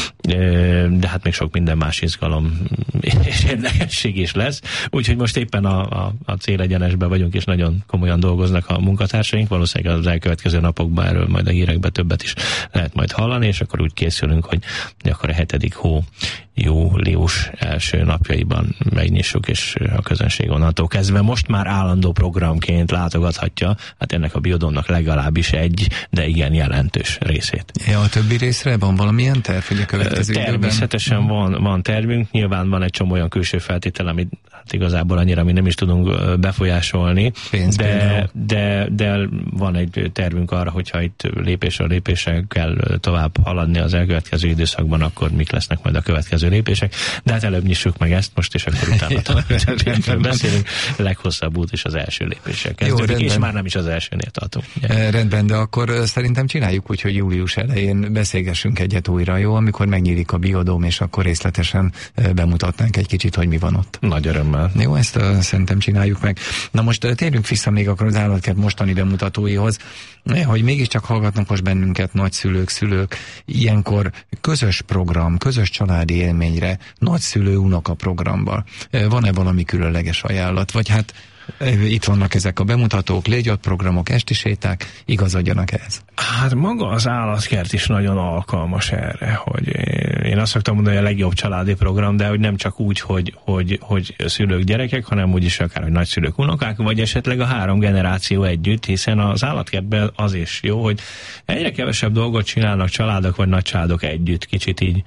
de hát még sok minden más izgalom és érdekesség is lesz. Úgyhogy most éppen a, a, a célegyenesben vagyunk, és nagyon komolyan dolgoznak a munkatársaink, valószínűleg az elkövetkező napokban erről majd a hírekben többet is lehet majd hallani, és akkor úgy készülünk, hogy akkor a hetedik hó július első napjaiban megnyissuk, és a közönség onnantól kezdve most már állandó programként látogathatja, hát ennek a biodómnak legalábbis egy, de igen jelentős részét. Ja, a többi részre van valamilyen terv, hogy a következő Természetesen van, van tervünk, nyilván van egy csomó olyan külső feltétel, amit hát igazából annyira mi nem is tudunk befolyásolni, de, de, de van egy tervünk arra, hogyha itt lépésről lépésre kell tovább haladni az elkövetkező időszakban, akkor mik lesznek majd a következő lépések, de hát előbb nyissuk meg ezt most, és akkor utána beszélünk. Leghosszabb út is az első lépéssel kezdődik, és már nem is az elsőnél tartunk. Ugye? Rendben, de akkor szerintem csináljuk úgy, hogy július elején beszélgessünk egyet újra, jó? Amikor megnyílik a biodóm, és akkor részletesen bemutatnánk egy kicsit, hogy mi van ott. Nagy örömmel. Jó, ezt uh, szerintem csináljuk meg. Na most uh, térjünk vissza még akkor az állatkert mostani bemutatóihoz, hogy mégiscsak hallgatnak most bennünket nagyszülők, szülők, ilyenkor közös program, közös családi élményre, nagyszülő-unoka programban. Van-e valami különleges ajánlat? Vagy hát itt vannak ezek a bemutatók, légyott-programok, esti séták, igazodjanak ehhez? Hát maga az állatkert is nagyon alkalmas erre, hogy én azt szoktam mondani, hogy a legjobb családi program, de hogy nem csak úgy, hogy, hogy, hogy szülők, gyerekek, hanem úgy is akár, hogy nagyszülők, unokák, vagy esetleg a három generáció együtt, hiszen az állatkertben az is jó, hogy egyre kevesebb dolgot csinálnak családok, vagy nagycsaládok együtt, kicsit így.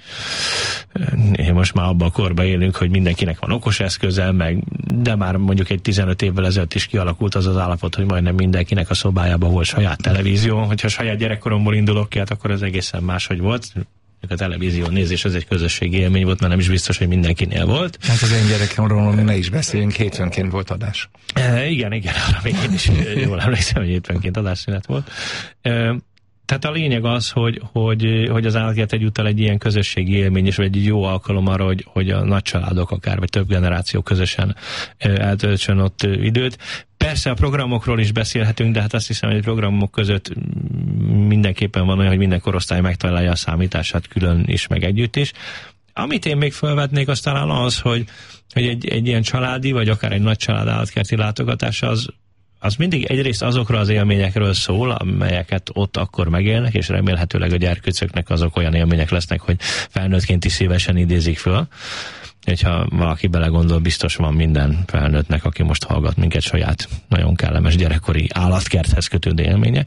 Én most már abban a korban élünk, hogy mindenkinek van okos eszköze, meg, de már mondjuk egy tizenöt évvel ezelőtt is kialakult az az állapot, hogy majdnem mindenkinek a szobájában volt saját televízió. Hogyha saját gyerekkoromból indulok ki, hát akkor ez egészen máshogy volt. A televízió nézés az egy közösségi élmény volt, mert nem is biztos, hogy mindenkinél volt. Hát az én gyerekomról ne is beszéljünk, hétfőnként volt adás. E, igen, igen, arra még én is jól emlékszem, hogy hétfőnként adásszünet volt. E, Tehát a lényeg az, hogy, hogy, hogy az állatkert egyúttal egy ilyen közösségi élmény, és egy jó alkalom arra, hogy, hogy a nagy családok akár, vagy több generáció közösen eltöltsön ott időt. Persze a programokról is beszélhetünk, de hát azt hiszem, hogy a programok között mindenképpen van olyan, hogy minden korosztály megtalálja a számítását külön is, meg együtt is. Amit én még felvetnék, az talán az, hogy, hogy egy, egy ilyen családi, vagy akár egy nagy család állatkerti látogatása az az mindig egyrészt azokra az élményekről szól, amelyeket ott akkor megélnek, és remélhetőleg a gyerkőcöknek azok olyan élmények lesznek, hogy felnőttként is szívesen idézik föl. Hogyha valaki belegondol, biztos van minden felnőttnek, aki most hallgat minket, saját nagyon kellemes gyerekkori állatkerthez kötődő élménye,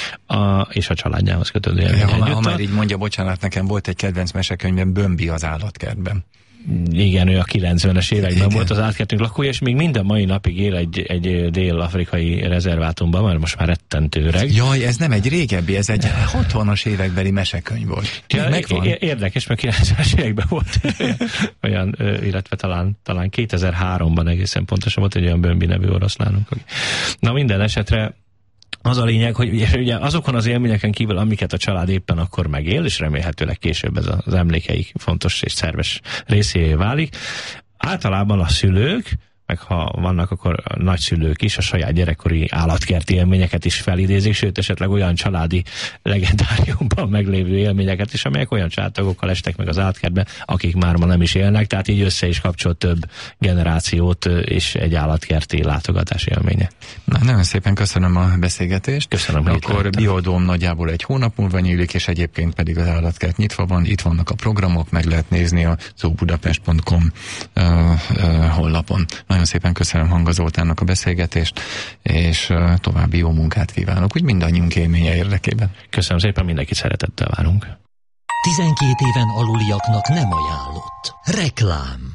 a, és a családjához kötődő élménye. Ha, ha már így mondja, bocsánat, nekem volt egy kedvenc mesekönyvem, Bömbi az állatkertben. Igen, ő a kilencvenes években igen. volt az állatkertünk lakója, és még minden mai napig él egy, egy dél-afrikai rezervátumban, mert most már rettentő öreg. Jaj, ez nem egy régebbi, ez egy hatvanas évekbeli mesekönyv volt. Ja, érdekes, mert kilencvenes években volt olyan, illetve talán, talán kétezer-háromban egészen pontosan volt egy olyan Bömbi nevű oroszlánunk. Na minden esetre az a lényeg, hogy ugye azokon az élményeken kívül, amiket a család éppen akkor megél, és remélhetőleg később ez az emlékeik fontos és szerves részévé válik, általában a szülők, meg ha vannak, akkor a nagyszülők is a saját gyerekkori állatkerti élményeket is felidézik, sőt esetleg olyan családi legendáriumban meglévő élményeket is, amelyek olyan családtagokkal estek meg az állatkertben, akik már ma nem is élnek, tehát így össze is kapcsol több generációt és egy állatkerti látogatás élménye. Na, nagyon szépen köszönöm a beszélgetést. Köszönöm, hogy akkor biodóm nagyjából egy hónap múlva nyílik, és egyébként pedig az állatkert nyitva van, itt vannak a programok, meg lehet nézni a zoobudapest pont com uh, uh, honlapon. Nagyon szépen köszönöm Hanga Zoltánnak a beszélgetést, és uh, további jó munkát kívánok, úgy mindannyiunk élménye érdekében. Köszönöm szépen, mindenkit szeretettel várunk. tizenkét éven aluliaknak nem ajánlott. Reklám.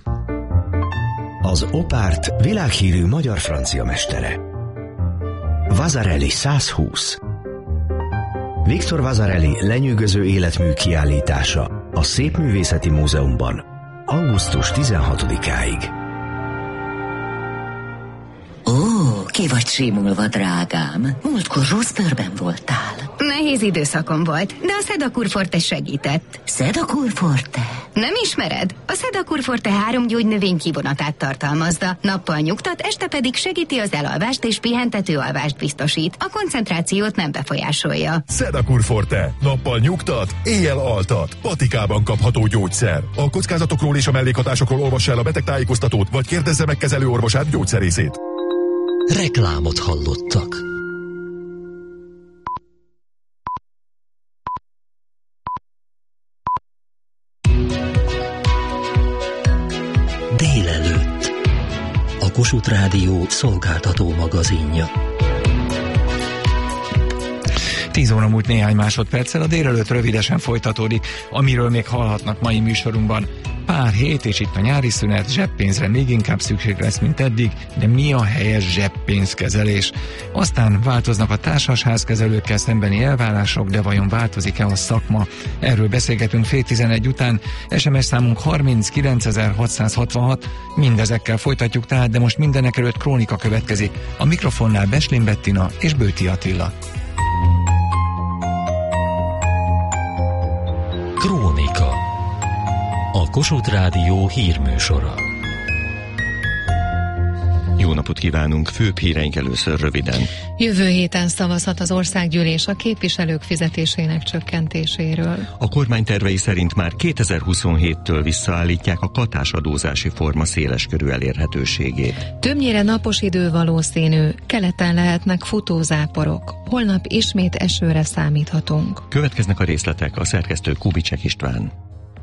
Az Opárt világhírű magyar-francia mestere. Vasarely százhúsz. Victor Vasarely lenyűgöző életmű kiállítása a Szépművészeti Múzeumban augusztus tizenhatodikáig. Ó, ki vagy simulva, drágám. Múltkor rossz bőrben voltál. Nehéz időszakom volt, de a Sedakur Forte segített. Sedakur Forte? Nem ismered? A Sedakur Forte három gyógynövény kivonatát tartalmazza. Nappal nyugtat, este pedig segíti az elalvást és pihentető alvást biztosít. A koncentrációt nem befolyásolja. Sedakur Forte. Nappal nyugtat, éjjel altat. Patikában kapható gyógyszer. A kockázatokról és a mellékhatásokról olvassa el a betegtájékoztatót, vagy kérdezze meg kezelőorvosát, gyógyszerészét. Reklámot hallottak. Délelőtt. A Kossuth Rádió szolgáltató magazinja. tíz óra múlt néhány másodperccel, a délelőtt rövidesen folytatódik, amiről még hallhatnak mai műsorunkban. Pár hét, és itt a nyári szünet, zseppénzre még inkább szükség lesz, mint eddig, de mi a helyes zseppénzkezelés? Aztán változnak a társasházkezelőkkel szembeni elvárások, de vajon változik-e a szakma? Erről beszélgetünk fél tizenegy után, es em es számunk harminckilencezer-hatszázhatvanhat, mindezekkel folytatjuk tehát, de most mindenek előtt krónika következik. A mikrofonnál Beslin Bettina és Bőti Attila. Krónika. A Kossuth Rádió hírműsora. Jó napot kívánunk, főbb híreink először röviden. Jövő héten szavazhat az országgyűlés a képviselők fizetésének csökkentéséről. A kormány tervei szerint már kétezer-huszonhéttől visszaállítják a katásadózási forma széleskörű elérhetőségét. Többnyire napos idő valószínű, keleten lehetnek futózáporok. Holnap ismét esőre számíthatunk. Következnek a részletek, a szerkesztő Kubicsek István.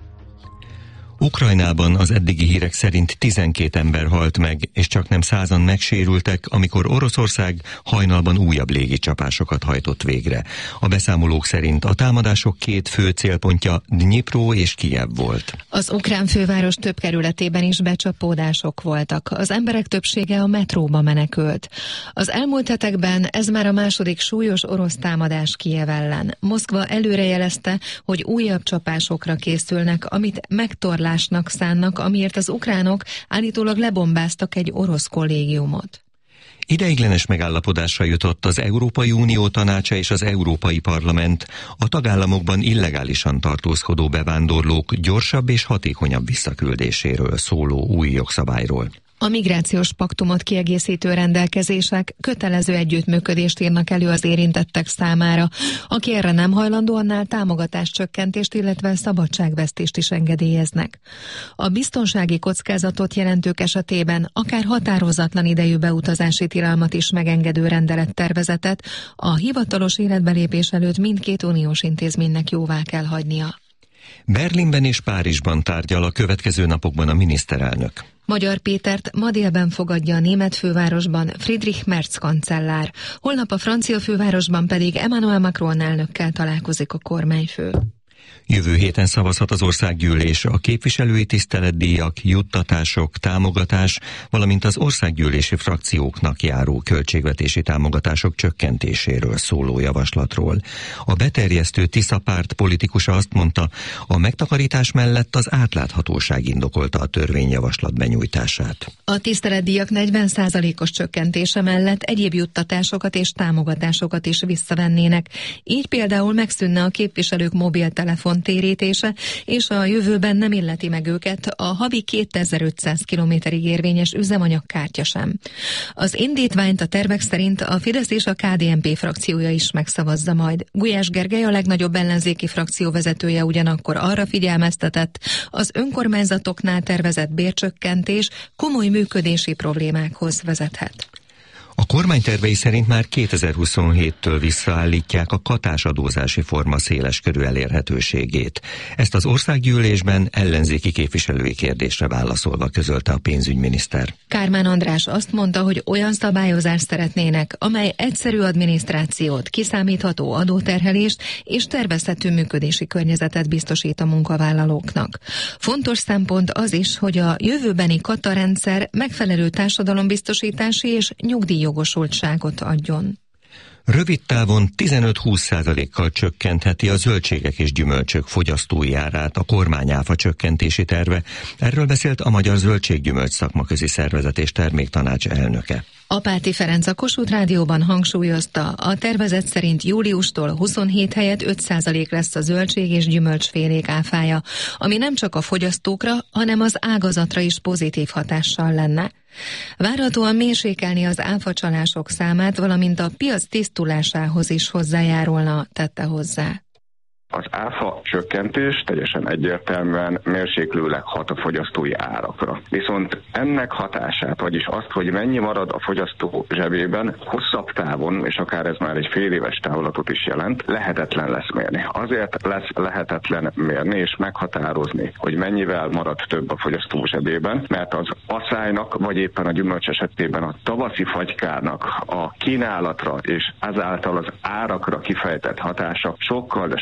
Ukrajnában az eddigi hírek szerint tizenkét ember halt meg, és csaknem százan megsérültek, amikor Oroszország hajnalban újabb légicsapásokat hajtott végre. A beszámolók szerint a támadások két fő célpontja Dnyipró és Kijev volt. Az ukrán főváros több kerületében is becsapódások voltak. Az emberek többsége a metróba menekült. Az elmúlt hetekben ez már a második súlyos orosz támadás Kijev ellen. Moszkva előrejelezte, hogy újabb csapásokra készülnek, amit megtorlás szánnak, amiért az ukránok állítólag lebombáztak egy orosz kollégiumot. Ideiglenes megállapodásra jutott az Európai Unió Tanácsa és az Európai Parlament a tagállamokban illegálisan tartózkodó bevándorlók gyorsabb és hatékonyabb visszaküldéséről szóló új jogszabályról. A migrációs paktumot kiegészítő rendelkezések kötelező együttműködést írnak elő az érintettek számára. Aki erre nem hajlandó, annál támogatáscsökkentést, illetve szabadságvesztést is engedélyeznek. A biztonsági kockázatot jelentők esetében akár határozatlan idejű beutazási tilalmat is megengedő rendelettervezetet a hivatalos életbelépés előtt mindkét uniós intézménynek jóvá kell hagynia. Berlinben és Párizsban tárgyal a következő napokban a miniszterelnök. Magyar Pétert ma délben fogadja a német fővárosban Friedrich Merz kancellár. Holnap a francia fővárosban pedig Emmanuel Macron elnökkel találkozik a kormányfő. Jövő héten szavazhat az országgyűlés a képviselői tiszteletdíjak, juttatások, támogatás, valamint az országgyűlési frakcióknak járó költségvetési támogatások csökkentéséről szóló javaslatról. A beterjesztő Tisza párt politikusa azt mondta, a megtakarítás mellett az átláthatóság indokolta a törvényjavaslat benyújtását. A tiszteletdíjak negyven százalékos csökkentése mellett egyéb juttatásokat és támogatásokat is visszavennének. Így például megszűnne a képviselők mobiltelefon térítése, és a jövőben nem illeti meg őket a havi kétezer-ötszáz kilométerig érvényes üzemanyagkártya sem. Az indítványt a tervek szerint a Fidesz és a ká dé en pé frakciója is megszavazza majd. Gulyás Gergely, a legnagyobb ellenzéki frakció vezetője ugyanakkor arra figyelmeztetett, az önkormányzatoknál tervezett bércsökkentés komoly működési problémákhoz vezethet. A kormány tervei szerint már kétezer-huszonhéttől visszaállítják a katásadózási forma széleskörű elérhetőségét. Ezt az országgyűlésben ellenzéki képviselői kérdésre válaszolva közölte a pénzügyminiszter. Kármán András azt mondta, hogy olyan szabályozást szeretnének, amely egyszerű adminisztrációt, kiszámítható adóterhelést és tervezhető működési környezetet biztosít a munkavállalóknak. Fontos szempont az is, hogy a jövőbeni katarendszer megfelelő társadalombiztosítási és nyugdíj jogosultságot adjon. Rövid távon tizenöt-húsz százalékkal csökkentheti a zöldségek és gyümölcsök fogyasztói árát a kormányáfa csökkentési terve. Erről beszélt a Magyar Zöldséggyümölcs Szakmaközi Szervezet és Terméktanács elnöke. Apáti Ferenc a Kossuth Rádióban hangsúlyozta, a tervezet szerint júliustól huszonhét helyett öt százalék lesz a zöldség és gyümölcsfélék áfája, ami nem csak a fogyasztókra, hanem az ágazatra is pozitív hatással lenne. Várhatóan mérsékelni az áfacsalások számát, valamint a piac tisztulásához is hozzájárulna, tette hozzá. Az áfa csökkentés teljesen egyértelműen mérséklőleg hat a fogyasztói árakra. Viszont ennek hatását, vagyis azt, hogy mennyi marad a fogyasztó zsebében, hosszabb távon, és akár ez már egy fél éves távlatot is jelent, lehetetlen lesz mérni. Azért lesz lehetetlen mérni és meghatározni, hogy mennyivel marad több a fogyasztó zsebében, mert az aszálynak, vagy éppen a gyümölcs esetében a tavaszi fagykának a kínálatra és ezáltal az árakra kifejtett hatása sokkal, de sokkal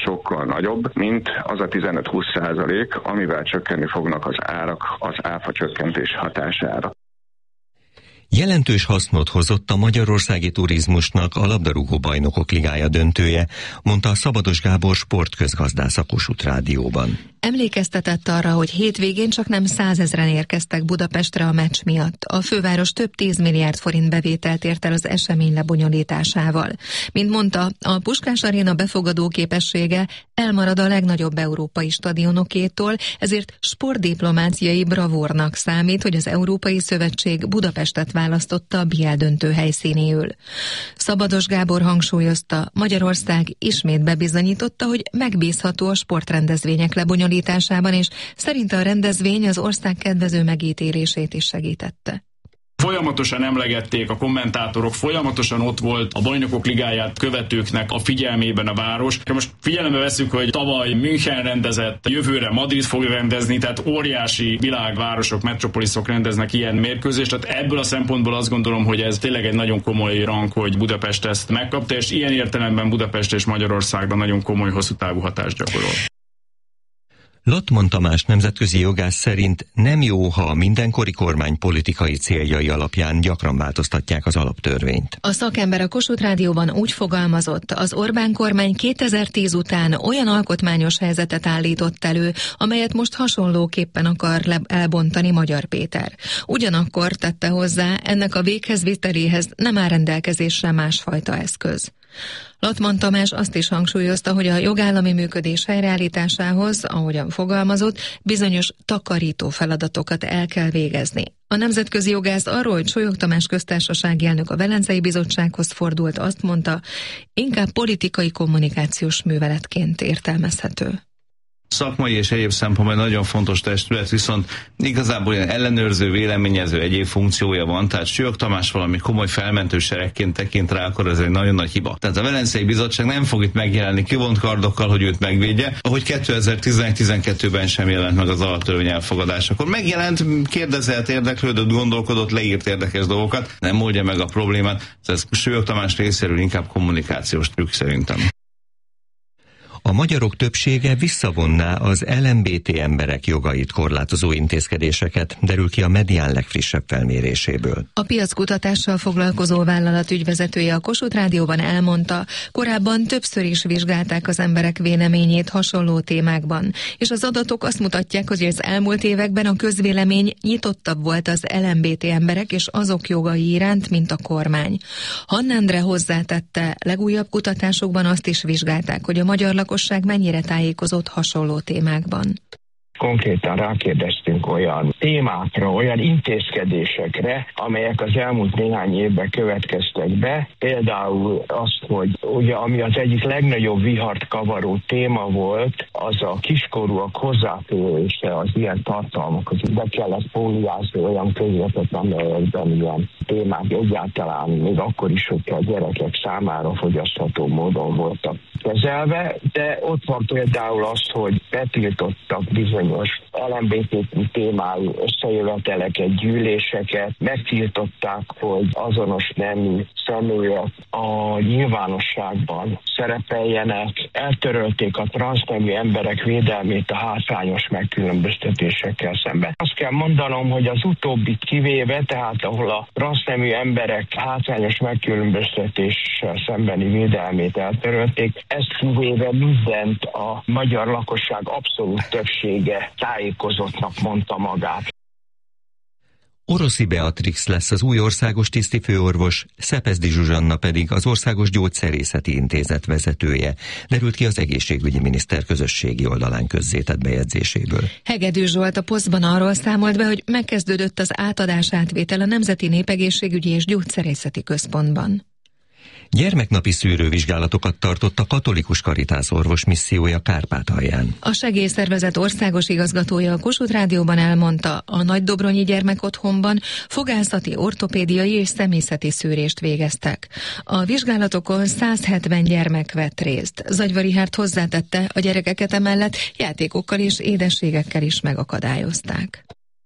sokkal nagyobb, mint az a tizenöt-húsz százalék, amivel csökkenni fognak az árak az áfa csökkentés hatására. Jelentős hasznot hozott a magyarországi turizmusnak a labdarúgó bajnokok ligája döntője, mondta a Szabados Gábor sportközgazdász a Kossuth Rádióban. Emlékeztetett arra, hogy hétvégén csak nem százezren érkeztek Budapestre a meccs miatt. A főváros több tíz milliárd forint bevételt ért el az esemény lebonyolításával. Mint mondta, a Puskás Aréna befogadó képessége elmarad a legnagyobb európai stadionokétól, ezért sportdiplomáciai bravúrnak számít, hogy az Európai Szövetség Budapestet választotta a bé el döntő helyszínéül. Szabados Gábor hangsúlyozta, Magyarország ismét bebizonyította, hogy megbízható a sportrendezvények lebonyolításában, és szerinte a rendezvény az ország kedvező megítélését is segítette. Folyamatosan emlegették a kommentátorok, folyamatosan ott volt a bajnokok ligáját követőknek a figyelmében a város. Most figyelembe veszük, hogy tavaly München rendezett, jövőre Madrid fog rendezni, tehát óriási világvárosok, metropoliszok rendeznek ilyen mérkőzést. Tehát ebből a szempontból azt gondolom, hogy ez tényleg egy nagyon komoly rang, hogy Budapest ezt megkapta, és ilyen értelemben Budapest és Magyarországban nagyon komoly hosszú távú hatást gyakorol. Lottman Tamás nemzetközi jogász szerint nem jó, ha a mindenkori kormány politikai céljai alapján gyakran változtatják az alaptörvényt. A szakember a Kossuth Rádióban úgy fogalmazott, az Orbán kormány kétezer-tíz után olyan alkotmányos helyzetet állított elő, amelyet most hasonlóképpen akar elbontani Magyar Péter. Ugyanakkor tette hozzá, ennek a véghezviteléhez nem áll rendelkezésre másfajta eszköz. Lottman Tamás azt is hangsúlyozta, hogy a jogállami működés helyreállításához, ahogyan fogalmazott, bizonyos takarító feladatokat el kell végezni. A nemzetközi jogász arról, hogy Solyog Tamás köztársasági elnök a Velencei Bizottsághoz fordult, azt mondta, inkább politikai kommunikációs műveletként értelmezhető. Szakmai és egyéb szempontból nagyon fontos testület, viszont igazából ilyen ellenőrző, véleményező egyéb funkciója van, tehát Solyog Tamás valami komoly felmentő seregként tekint rá, akkor ez egy nagyon nagy hiba. Tehát a Velencei Bizottság nem fog itt megjelenni kivont kardokkal, hogy őt megvédje, ahogy kétezer-tizenegy-tizenkettőben sem jelent meg az alaptörvény elfogadásakor. Megjelent, kérdezett, érdeklődött, gondolkodott, leírt érdekes dolgokat, nem oldja meg a problémát, ez Solyog Tamás részéről inkább kommunikációs trükk szerintem. A magyarok többsége visszavonná az el em bé té emberek jogait korlátozó intézkedéseket, derül ki a Medián legfrissebb felméréséből. A piackutatással foglalkozó vállalat ügyvezetője a Kossuth Rádióban elmondta, korábban többször is vizsgálták az emberek véleményét hasonló témákban, és az adatok azt mutatják, hogy az elmúlt években a közvélemény nyitottabb volt az el em bé té emberek és azok jogai iránt, mint a kormány. Hannendre hozzátette, legújabb kutatásokban azt is vizsgálták, hogy a magyar lakosság mennyire tájékozott hasonló témákban. Konkrétan rákérdeztünk olyan témákra, olyan intézkedésekre, amelyek az elmúlt néhány évben következtek be. Például azt, hogy ugye, ami az egyik legnagyobb vihart kavaró téma volt, az a kiskorúak hozzáférése az ilyen tartalmakhoz. Be kellett fóliázni olyan közvetet, amelyekben ilyen témák egyáltalán még akkor is, hogyha a gyerekek számára fogyasztható módon voltak kezelve, de ott van például az, hogy betiltottak bizonyos el em bé té témájú összejöveteleket, gyűléseket, megtiltották, hogy azonos nemű személyek a nyilvánosságban szerepeljenek, eltörölték a transznemű emberek védelmét a hátrányos megkülönböztetésekkel szemben. Azt kell mondanom, hogy az utóbbit kivéve, tehát ahol a transznemű emberek hátrányos megkülönböztetéssel szembeni védelmét eltörölték, ezt kivéve mindent a magyar lakosság abszolút többsége tájékozottnak mondta magát. Oroszi Beatrix lesz az új országos tisztifőorvos, Szepezdi Zsuzsanna pedig az Országos Gyógyszerészeti Intézet vezetője, derült ki az egészségügyi miniszter közösségi oldalán közzétett bejegyzéséből. Hegedű Zsolt a Posztban arról számolt be, hogy megkezdődött az átadás-átvétel a Nemzeti Népegészségügyi és Gyógyszerészeti Központban. Gyermeknapi szűrővizsgálatokat tartott a Katolikus Karitász orvos missziója Kárpátalján. A segélyszervezet országos igazgatója a Kossuth Rádióban elmondta, a Nagydobronyi gyermekotthonban fogászati, ortopédiai és személyzeti szűrést végeztek. A vizsgálatokon száz hetven gyermek vett részt. Zagyva Richárd hozzátette, a gyerekeket emellett játékokkal és édességekkel is megakadályozták.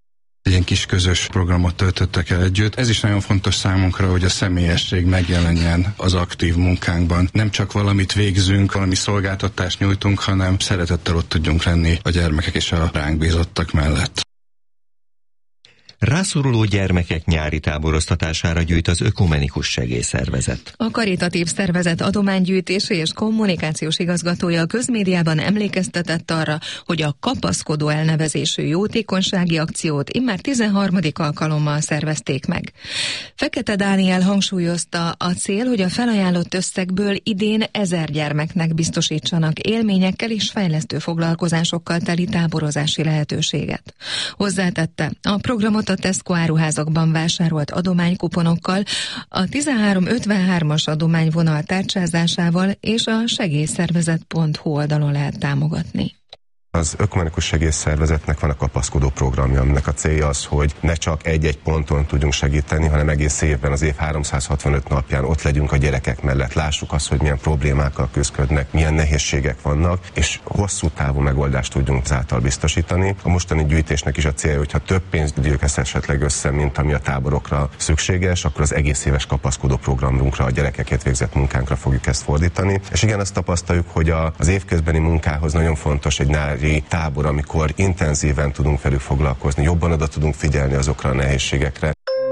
egy ilyen kis közös programot töltöttek el együtt. Ez is nagyon fontos számunkra, hogy a személyesség megjelenjen az aktív munkánkban. Nem csak valamit végzünk, valami szolgáltatást nyújtunk, hanem szeretettel ott tudjunk lenni a gyermekek és a ránk bízottak mellett. Rászoruló gyermekek nyári táboroztatására gyűjt az Ökumenikus Segélyszervezet. A karitatív szervezet adománygyűjtési és kommunikációs igazgatója a közmédiában emlékeztetett arra, hogy a kapaszkodó elnevezésű jótékonysági akciót immár tizenharmadik alkalommal szervezték meg. Fekete Dániel hangsúlyozta, a cél, hogy a felajánlott összegből idén ezer gyermeknek biztosítsanak élményekkel és fejlesztő foglalkozásokkal teli táborozási lehetőséget. Hozzátette, a programot a Tesco áruházakban vásárolt adománykuponokkal, a tizenhárom ötvenhármas adományvonal tárcsázásával és a segélyszervezet pont hu oldalon lehet támogatni. Az Ökumenikus Segélyszervezetnek van a kapaszkodó programja, aminek a célja az, hogy ne csak egy-egy ponton tudjunk segíteni, hanem egész évben, az év háromszázhatvanöt napján ott legyünk a gyerekek mellett, lássuk azt, hogy milyen problémákkal küzdködnek, milyen nehézségek vannak, és hosszú távú megoldást tudjunk ezáltal biztosítani. A mostani gyűjtésnek is a célja, hogyha több pénzt gyűjtünk esetleg össze, mint ami a táborokra szükséges, akkor az egész éves kapaszkodó programunkra, a gyerekekért végzett munkánkra fogjuk ezt fordítani. És igen, azt tapasztaljuk, hogy a, az évközbeni munkához nagyon fontos egy nyári tábor, amikor intenzíven tudunk velük foglalkozni, jobban oda tudunk figyelni azokra a nehézségekre.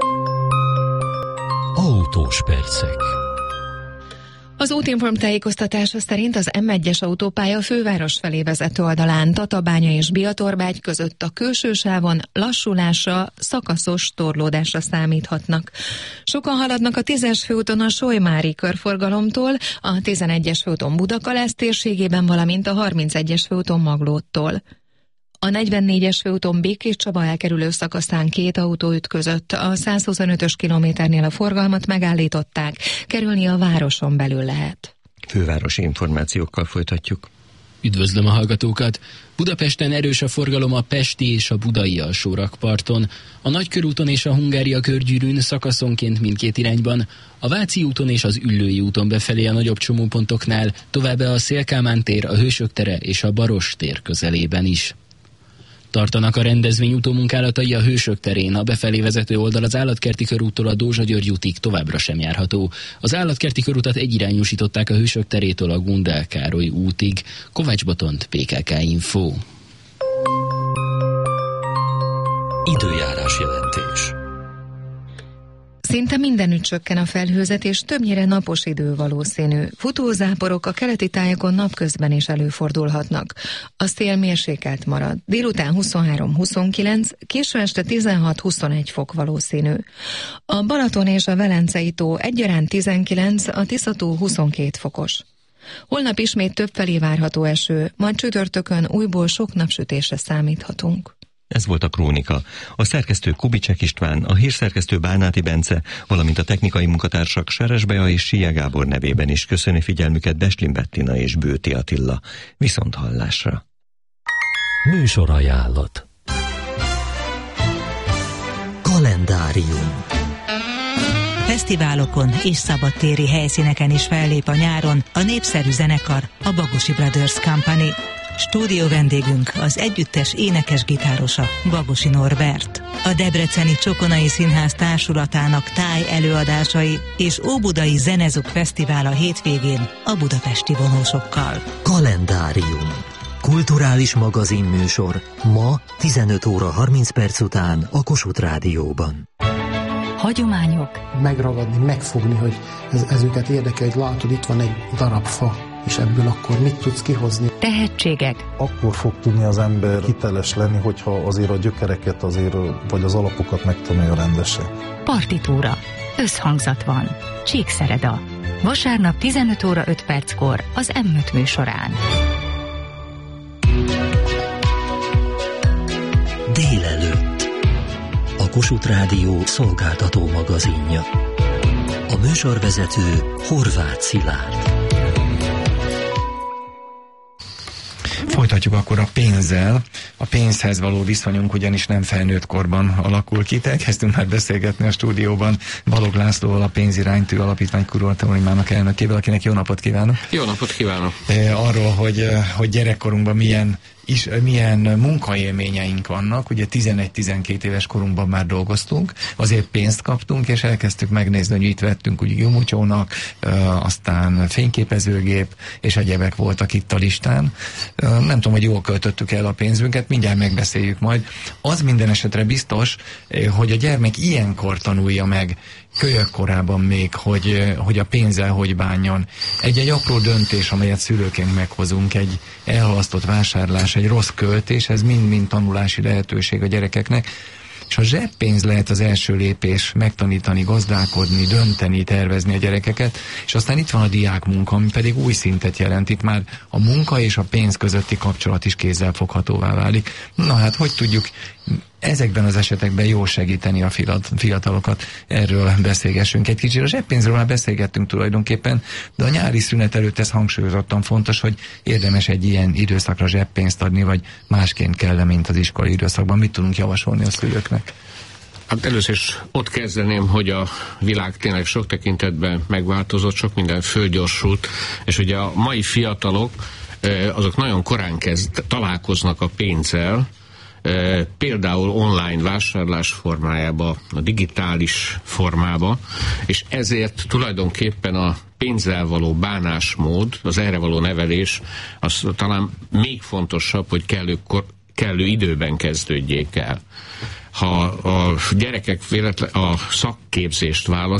Autós percek. Az Útinform tájékoztatása szerint az M egyes autópálya főváros felé vezető oldalán Tatabánya és Biatorbágy között a külső sávon lassulásra, szakaszos torlódásra számíthatnak. Sokan haladnak a tízes főúton a Solymári körforgalomtól, a tizenegyes főúton Budakalász térségében, valamint a harmincegyes főúton Maglódtól. A negyvennégyes főúton Békés Csaba elkerülő szakaszán két autó ütközött, a százhuszonötös kilométernél a forgalmat megállították, kerülni a városon belül lehet. Fővárosi információkkal folytatjuk. Üdvözlöm a hallgatókat! Budapesten erős a forgalom a pesti és a budai alsórakparton, a Nagykörúton és a Hungária körgyűrűn szakaszonként mindkét irányban, a Váci úton és az Üllői úton befelé a nagyobb csomópontoknál, továbbá a Széll-Kálmán tér, a Hősök tere és a Baross tér közelében is. Tartanak a rendezvény utómunkálatai a Hősök terén, a befelé vezető oldal az Állatkerti körúttól a Dózsa-György útig továbbra sem járható. Az Állatkerti körutat egyirányúsították a Hősök terétől a Gundel Károly útig. Kovács Botont, pé ká ká Info. Időjárás jelentés. Szinte mindenütt csökken a felhőzet, és többnyire napos idő valószínű. Futózáporok a keleti tájakon napközben is előfordulhatnak. A szél mérsékelt marad. Délután huszonhárom huszonkilenc, késő este tizenhat huszonegy fok valószínű. A Balaton és a Velencei tó egyaránt tizenkilenc, a Tisza-tó huszonkét fokos. Holnap ismét többfelé várható eső, majd csütörtökön újból sok napsütésre számíthatunk. Ez volt a Krónika. A szerkesztő Kubicsek István, a hírszerkesztő Bánáti Bence, valamint a technikai munkatársak Seres Bea és Sia Gábor nevében is köszöni figyelmüket Bestlin Bettina és Bőti Attila. Viszont hallásra. Műsorajánlat. Kalendárium. Fesztiválokon és szabadtéri helyszíneken is fellép a nyáron a népszerű zenekar, a Bagosi Brothers Company. Stúdió vendégünk az együttes énekes-gitárosa, Bagosi Norbert. A Debreceni Csokonai Színház társulatának táj előadásai és Óbudai Zenezuk Fesztivál a hétvégén a budapesti vonósokkal. Kalendárium. Kulturális magazinműsor ma tizenöt óra harminc perc után a Kossuth Rádióban. Hagyományok. Megragadni, megfogni, hogy ez, ez őket érdekel, hogy látod, itt van egy darab fa, és ebből akkor mit tudsz kihozni? Tehetségek. Akkor fog tudni az ember hiteles lenni, hogyha azért a gyökereket azért, vagy az alapokat megtanulja rendesen. Partitúra. Összhangzat van. Csíkszereda. Vasárnap tizenöt óra öt perckor az em öt műsorán. Délelőtt. A Kossuth Rádió szolgáltató magazinja. A műsorvezető Horváth Szilárd. Folytatjuk akkor a pénzzel. A pénzhez való viszonyunk ugyanis nem felnőtt korban alakul ki. Elkezdtünk már beszélgetni a stúdióban Balogh Lászlóval, a Pénziránytű Alapítvány kuratóriumának elnökével, akinek jó napot kívánok. Jó napot kívánok. E, arról, hogy, hogy gyerekkorunkban milyen is, milyen munkaélményeink vannak. Ugye tizenegy-tizenkét éves korunkban már dolgoztunk, azért pénzt kaptunk, és elkezdtük megnézni, hogy itt vettünk ugye gyumucsónak, aztán fényképezőgép, és egyebek voltak itt a listán. Nem tudom, hogy jól költöttük el a pénzünket, mindjárt megbeszéljük majd. Az minden esetre biztos, hogy a gyermek ilyenkor tanulja meg, kölyök korában még, hogy, hogy a pénzzel hogy bánjon. Egy-egy apró döntés, amelyet szülőként meghozunk, egy elhalasztott vásárlás, egy rossz költés, ez mind-mind tanulási lehetőség a gyerekeknek. És a zseppénz lehet az első lépés megtanítani, gazdálkodni, dönteni, tervezni a gyerekeket, és aztán itt van a diákmunka, ami pedig új szintet jelent. Itt már a munka és a pénz közötti kapcsolat is kézzelfoghatóvá válik. Na hát, hogy tudjuk ezekben az esetekben jól segíteni a fiatalokat? Erről beszélgessünk egy kicsit. A zseppénzről már beszélgettünk tulajdonképpen, de a nyári szünet előtt ez hangsúlyozottan fontos, hogy érdemes egy ilyen időszakra zseppénzt adni, vagy másként kell, mint az iskolai időszakban. Mit tudunk javasolni a szülőknek? Hát először is ott kezdeném, hogy a világ tényleg sok tekintetben megváltozott, sok minden fölgyorsult, és ugye a mai fiatalok azok nagyon korán kezd, találkoznak a pénzzel, például online vásárlás formájába, a digitális formába, és ezért tulajdonképpen a pénzzel való bánásmód, az erre való nevelés, az talán még fontosabb, hogy kellő, kellő időben kezdődjék el. Ha a gyerekek véletlen a szakképzést választják,